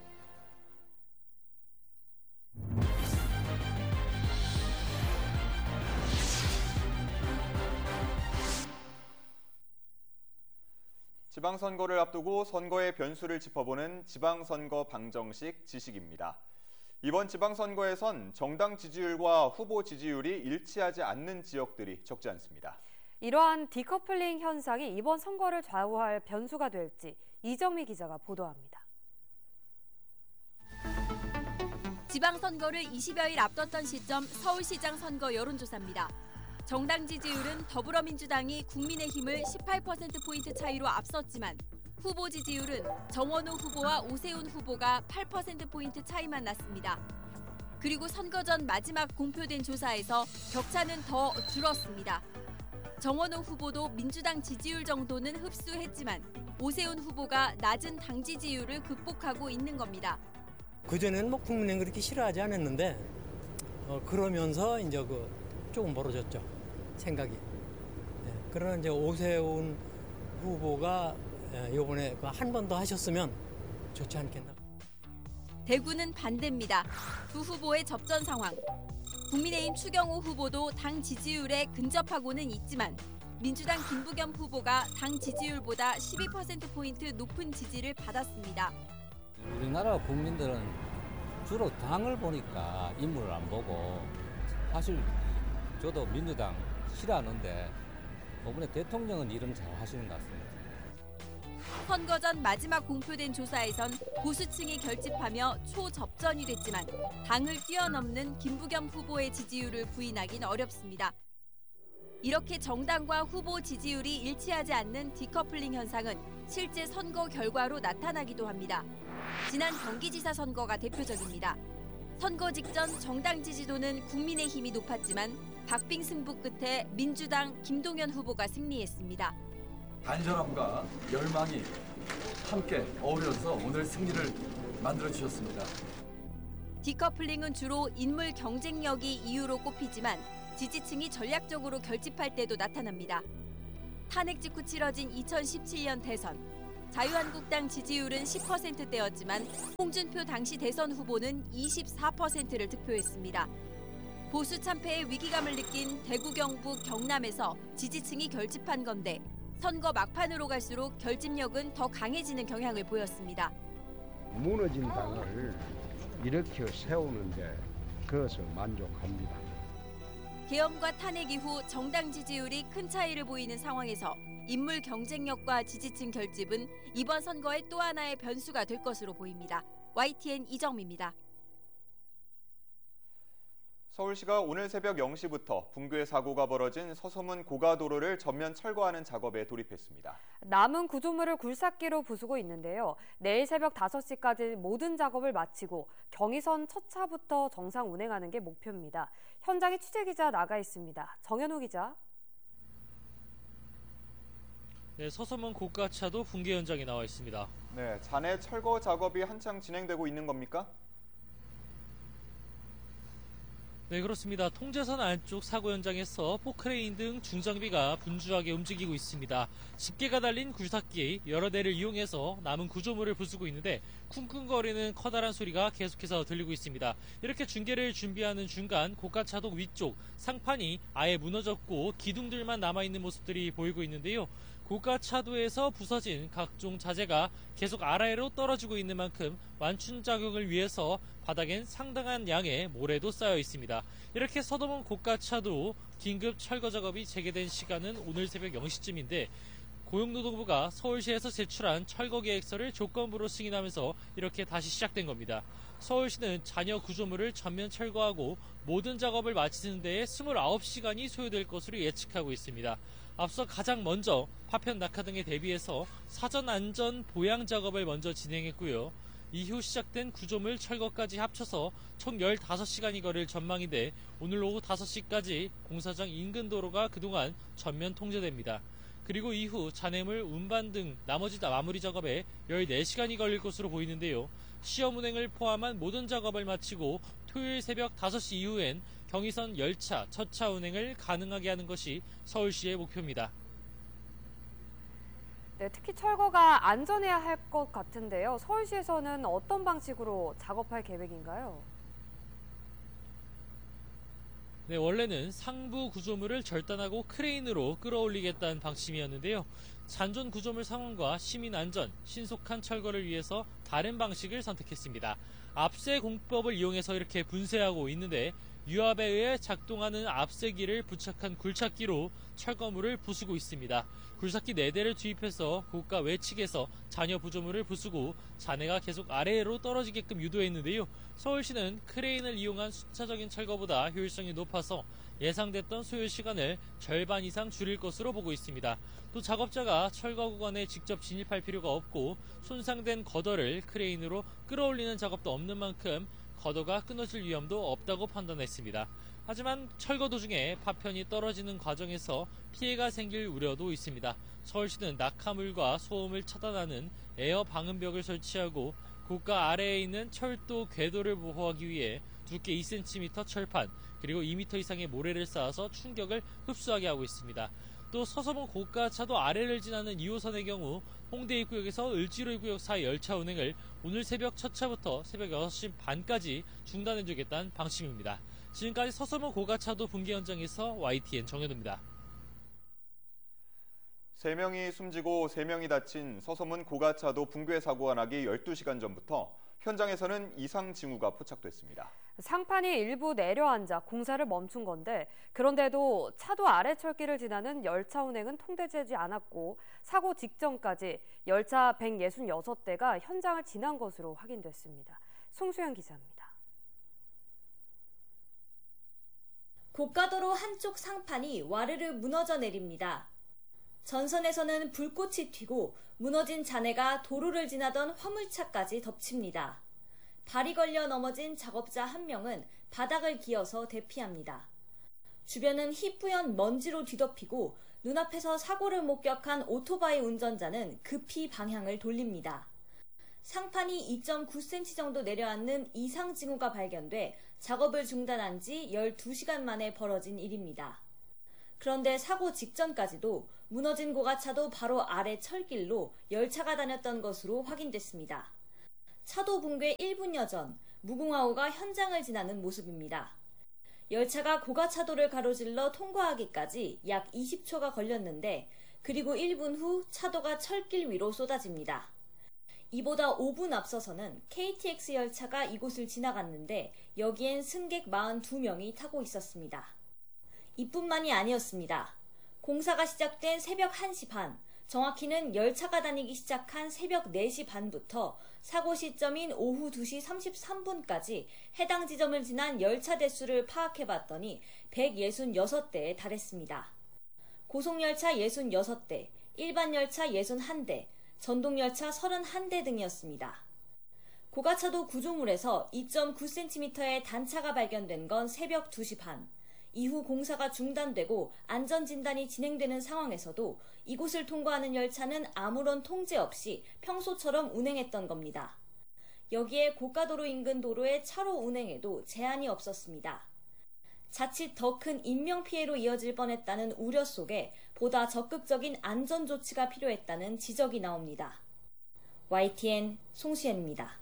지방선거를 앞두고 선거의 변수를 짚어보는 지방선거 방정식 지식입니다. 이번 지방선거에선 정당 지지율과 후보 지지율이 일치하지 않는 지역들이 적지 않습니다. 이러한 디커플링 현상이 이번 선거를 좌우할 변수가 될지 이정미 기자가 보도합니다. 지방선거를 이십여일 앞뒀던 시점 서울시장 선거 여론조사입니다. 정당 지지율은 더불어민주당이 국민의힘을 십팔 퍼센트 포인트 차이로 앞섰지만 후보 지지율은 정원호 후보와 오세훈 후보가 팔 퍼센트 포인트 차이만 났습니다. 그리고 선거 전 마지막 공표된 조사에서 격차는 더 줄었습니다. 정원호 후보도 민주당 지지율 정도는 흡수했지만 오세훈 후보가 낮은 당 지지율을 극복하고 있는 겁니다. 그전에는 뭐 국민의힘 그렇게 싫어하지 않았는데 어, 그러면서 이제 그 조금 멀어졌죠. 생각이. 네, 그러나 이제 오세훈 후보가 이번에 한 번 더 하셨으면 좋지 않겠나. 대구는 반대입니다. 두 후보의 접전 상황. 국민의힘 추경호 후보도 당 지지율에 근접하고는 있지만 민주당 김부겸 후보가 당 지지율보다 십이 퍼센트 포인트 높은 지지를 받았습니다. 우리나라 국민들은 주로 당을 보니까 인물을 안 보고 사실 저도 민주당 싫어하는데 이번에 대통령은 일은 잘 하시는 것 같습니다. 선거 전 마지막 공표된 조사에선 보수층이 결집하며 초접전이 됐지만 당을 뛰어넘는 김부겸 후보의 지지율을 부인하긴 어렵습니다. 이렇게 정당과 후보 지지율이 일치하지 않는 디커플링 현상은 실제 선거 결과로 나타나기도 합니다. 지난 경기지사 선거가 대표적입니다. 선거 직전 정당 지지도는 국민의힘이 높았지만 박빙 승부 끝에 민주당 김동연 후보가 승리했습니다. 간절함과 열망이 함께 어우러서 오늘 승리를 만들어주셨습니다. 디커플링은 주로 인물 경쟁력이 이유로 꼽히지만 지지층이 전략적으로 결집할 때도 나타납니다. 탄핵 직후 치러진 이천십칠 년 대선. 자유한국당 지지율은 십 퍼센트대였지만 홍준표 당시 대선 후보는 이십사 퍼센트를 득표했습니다. 보수 참패의 위기감을 느낀 대구, 경북, 경남에서 지지층이 결집한 건데 선거 막판으로 갈수록 결집력은 더 강해지는 경향을 보였습니다. 무너진 당을 일으켜 세우는데 그것을 만족합니다. 계엄과 탄핵 이후 정당 지지율이 큰 차이를 보이는 상황에서 인물 경쟁력과 지지층 결집은 이번 선거의 또 하나의 변수가 될 것으로 보입니다. 와이티엔 이정미입니다. 서울시가 오늘 새벽 영 시부터 붕괴 사고가 벌어진 서소문 고가도로를 전면 철거하는 작업에 돌입했습니다. 남은 구조물을 굴삭기로 부수고 있는데요. 내일 새벽 다섯 시까지 모든 작업을 마치고 경의선 첫 차부터 정상 운행하는 게 목표입니다. 현장에 취재기자 나가 있습니다. 정현우 기자. 네, 서소문 고가차도 붕괴 현장에 나와 있습니다. 네, 잔해 철거 작업이 한창 진행되고 있는 겁니까? 네, 그렇습니다. 통제선 안쪽 사고 현장에서 포크레인 등 중장비가 분주하게 움직이고 있습니다. 집게가 달린 굴삭기 여러 대를 이용해서 남은 구조물을 부수고 있는데 쿵쿵거리는 커다란 소리가 계속해서 들리고 있습니다. 이렇게 중계를 준비하는 중간 고가차도 위쪽 상판이 아예 무너졌고 기둥들만 남아있는 모습들이 보이고 있는데요. 고가차도에서 부서진 각종 자재가 계속 아래로 떨어지고 있는 만큼 완충 작용을 위해서 바닥엔 상당한 양의 모래도 쌓여 있습니다. 이렇게 서도문 고가차도 긴급 철거 작업이 재개된 시간은 오늘 새벽 영 시쯤인데 고용노동부가 서울시에서 제출한 철거 계획서를 조건부로 승인하면서 이렇게 다시 시작된 겁니다. 서울시는 잔여 구조물을 전면 철거하고 모든 작업을 마치는 데에 이십구 시간이 소요될 것으로 예측하고 있습니다. 앞서 가장 먼저 파편 낙하 등에 대비해서 사전 안전 보양 작업을 먼저 진행했고요. 이후 시작된 구조물 철거까지 합쳐서 총 열다섯 시간이 걸릴 전망인데 오늘 오후 다섯 시까지 공사장 인근 도로가 그동안 전면 통제됩니다. 그리고 이후 잔해물 운반 등 나머지 마무리 작업에 열네 시간이 걸릴 것으로 보이는데요. 시험 운행을 포함한 모든 작업을 마치고 토요일 새벽 다섯 시 이후엔 경의선 열차 첫 차 운행을 가능하게 하는 것이 서울시의 목표입니다. 네, 특히 철거가 안전해야 할 것 같은데요. 서울시에서는 어떤 방식으로 작업할 계획인가요? 네, 원래는 상부 구조물을 절단하고 크레인으로 끌어올리겠다는 방침이었는데요. 잔존 구조물 상황과 시민 안전, 신속한 철거를 위해서 다른 방식을 선택했습니다. 압세 공법을 이용해서 이렇게 분쇄하고 있는데 유압에 의해 작동하는 압세기를 부착한 굴착기로 철거물을 부수고 있습니다. 굴삭기 네 대를 투입해서 고가 외측에서 잔여 구조물을 부수고 잔해가 계속 아래로 떨어지게끔 유도했는데요. 서울시는 크레인을 이용한 순차적인 철거보다 효율성이 높아서 예상됐던 소요 시간을 절반 이상 줄일 것으로 보고 있습니다. 또 작업자가 철거 구간에 직접 진입할 필요가 없고 손상된 거더를 크레인으로 끌어올리는 작업도 없는 만큼 거더가 끊어질 위험도 없다고 판단했습니다. 하지만 철거 도중에 파편이 떨어지는 과정에서 피해가 생길 우려도 있습니다. 서울시는 낙하물과 소음을 차단하는 에어 방음벽을 설치하고 고가 아래에 있는 철도 궤도를 보호하기 위해 두께 이 센티미터 철판 그리고 이 미터 이상의 모래를 쌓아서 충격을 흡수하게 하고 있습니다. 또 서서문 고가차도 아래를 지나는 이 호선의 경우 홍대 입구역에서 을지로 입구역 사이 열차 운행을 오늘 새벽 첫 차부터 새벽 여섯 시 반까지 중단해주겠다는 방침입니다. 지금까지 서서문 고가차도 붕괴 현장에서 와이티엔 정현우입니다. 세 명이 숨지고 세 명이 다친 서소문 고가차도 붕괴 사고가 나기 열두 시간 전부터 현장에서는 이상 징후가 포착됐습니다. 상판이 일부 내려앉아 공사를 멈춘 건데 그런데도 차도 아래 철길을 지나는 열차 운행은 통제되지 않았고 사고 직전까지 열차 백육십육 대가 현장을 지난 것으로 확인됐습니다. 송수연 기자입니다. 고가도로 한쪽 상판이 와르르 무너져 내립니다. 전선에서는 불꽃이 튀고 무너진 잔해가 도로를 지나던 화물차까지 덮칩니다. 발이 걸려 넘어진 작업자 한 명은 바닥을 기어서 대피합니다. 주변은 희뿌연 먼지로 뒤덮이고 눈앞에서 사고를 목격한 오토바이 운전자는 급히 방향을 돌립니다. 상판이 이 점 구 센티미터 정도 내려앉는 이상 징후가 발견돼 작업을 중단한 지 열두 시간 만에 벌어진 일입니다. 그런데 사고 직전까지도 무너진 고가차도 바로 아래 철길로 열차가 다녔던 것으로 확인됐습니다. 차도 붕괴 일 분여 전 무궁화호가 현장을 지나는 모습입니다. 열차가 고가차도를 가로질러 통과하기까지 약 이십 초가 걸렸는데 그리고 일 분 후 차도가 철길 위로 쏟아집니다. 이보다 오 분 앞서서는 케이티엑스 열차가 이곳을 지나갔는데 여기엔 승객 사십이 명이 타고 있었습니다. 이뿐만이 아니었습니다. 공사가 시작된 새벽 한 시 반, 정확히는 열차가 다니기 시작한 새벽 네 시 반부터 사고 시점인 오후 두 시 삼십삼 분까지 해당 지점을 지난 열차 대수를 파악해봤더니 백육십육 대에 달했습니다. 고속열차 육십육 대, 일반열차 육십일 대, 전동열차 삼십일 대 등이었습니다. 고가차도 구조물에서 이 점 구 센티미터의 단차가 발견된 건 새벽 두 시 반. 이후 공사가 중단되고 안전진단이 진행되는 상황에서도 이곳을 통과하는 열차는 아무런 통제 없이 평소처럼 운행했던 겁니다. 여기에 고가도로 인근 도로의 차로 운행에도 제한이 없었습니다. 자칫 더 큰 인명피해로 이어질 뻔했다는 우려 속에 보다 적극적인 안전조치가 필요했다는 지적이 나옵니다. 와이티엔 송수연입니다.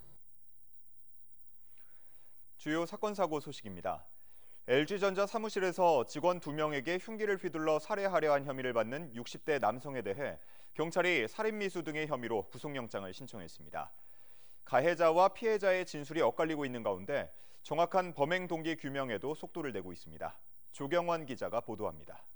주요 사건 사고 소식입니다. 엘지전자 사무실에서 직원 두 명에게 흉기를 휘둘러 살해하려 한 혐의를 받는 육십 대 남성에 대해 경찰이 살인미수 등의 혐의로 구속영장을 신청했습니다. 가해자와 피해자의 진술이 엇갈리고 있는 가운데 정확한 범행 동기 규명에도 속도를 내고 있습니다. 조경환 기자가 보도합니다.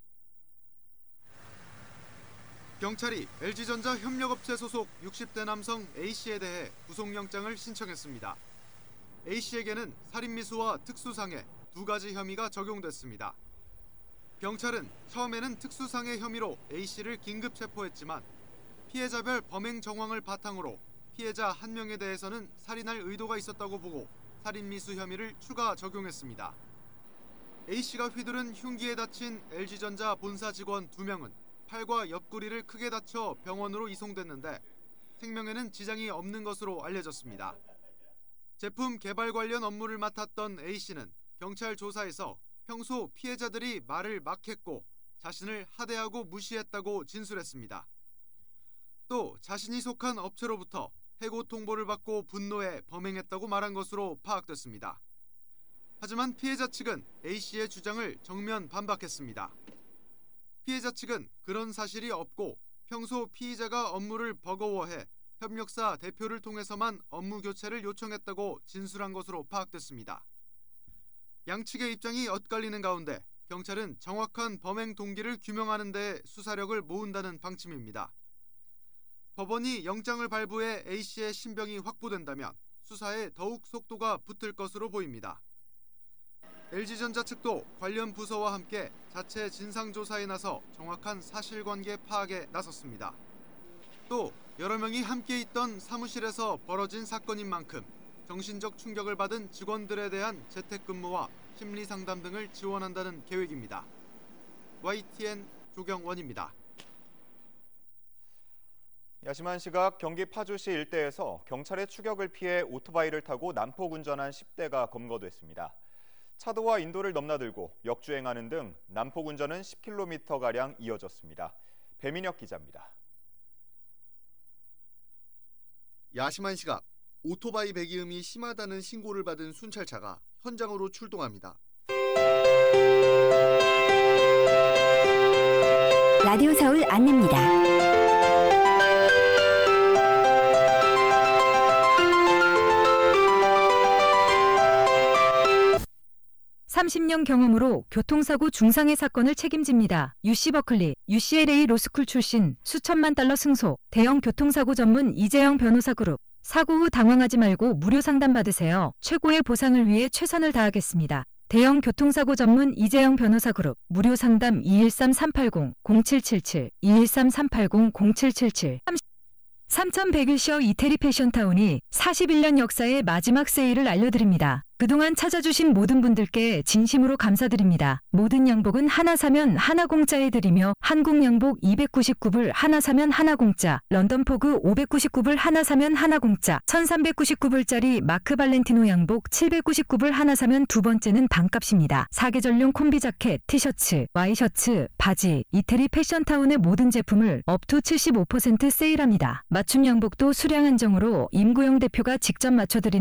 경찰이 엘지전자 협력업체 소속 육십 대 남성 A씨에 대해 구속영장을 신청했습니다. A씨에게는 살인미수와 특수상해 두 가지 혐의가 적용됐습니다. 경찰은 처음에는 특수상해 혐의로 A씨를 긴급 체포했지만 피해자별 범행 정황을 바탕으로 피해자 한 명에 대해서는 살인할 의도가 있었다고 보고 살인미수 혐의를 추가 적용했습니다. A씨가 휘두른 흉기에 다친 엘지전자 본사 직원 두 명은 팔과 옆구리를 크게 다쳐 병원으로 이송됐는데 생명에는 지장이 없는 것으로 알려졌습니다. 제품 개발 관련 업무를 맡았던 A씨는 경찰 조사에서 평소 피해자들이 말을 막 했고 자신을 하대하고 무시했다고 진술했습니다. 또 자신이 속한 업체로부터 해고 통보를 받고 분노해 범행했다고 말한 것으로 파악됐습니다. 하지만 피해자 측은 A씨의 주장을 정면 반박했습니다. 피해자 측은 그런 사실이 없고 평소 피의자가 업무를 버거워해 협력사 대표를 통해서만 업무 교체를 요청했다고 진술한 것으로 파악됐습니다. 양측의 입장이 엇갈리는 가운데 경찰은 정확한 범행 동기를 규명하는 데 수사력을 모은다는 방침입니다. 법원이 영장을 발부해 A씨의 신병이 확보된다면 수사에 더욱 속도가 붙을 것으로 보입니다. 엘지전자 측도 관련 부서와 함께 자체 진상조사에 나서 정확한 사실관계 파악에 나섰습니다. 또 여러 명이 함께 있던 사무실에서 벌어진 사건인 만큼 정신적 충격을 받은 직원들에 대한 재택근무와 심리상담 등을 지원한다는 계획입니다. 와이티엔 조경원입니다. 야심한 시각 경기 파주시 일대에서 경찰의 추격을 피해 오토바이를 타고 난폭 운전한 십 대가 검거됐습니다. 차도와 인도를 넘나들고 역주행하는 등 난폭 운전은 십 킬로미터가량 이어졌습니다. 배민혁 기자입니다. 야심한 시각, 오토바이 배기음이 심하다는 신고를 받은 순찰차가 현장으로 출동합니다. 라디오 서울 안내입니다. 삼십 년 경험으로 교통사고 중상해 사건을 책임집니다. 유씨 버클리, 유씨엘에이 로스쿨 출신, 수천만 달러 승소, 대형 교통사고 전문 이재영 변호사 그룹. 사고 후 당황하지 말고 무료 상담 받으세요. 최고의 보상을 위해 최선을 다하겠습니다. 대형 교통사고 전문 이재영 변호사 그룹. 무료 상담 이일삼 삼팔공 공칠칠칠, 이일삼 삼팔공 공칠칠칠. 삼천백 일 쇼 이태리 패션타운이 사십일 년 역사의 마지막 세일을 알려드립니다. 그동안 찾아주신 모든 분들께 진심으로 감사드립니다. 모든 양복은 하나 사면 하나 공짜에 드리며 한국 양복 이백구십구 불 하나 사면 하나 공짜, 런던 포그 오백구십구 불 하나 사면 하나 공짜, 천삼백구십구 불짜리 마크 발렌티노 양복 칠백구십구 불 하나 사면 두 번째는 반값입니다. 사계절용 콤비 자켓, 티셔츠, 와이셔츠, 바지, 이태리 패션타운의 모든 제품을 업투 칠십오 퍼센트 세일합니다. 맞춤 양복도 수량 한정으로 임구영 대표가 직접 맞춰드리는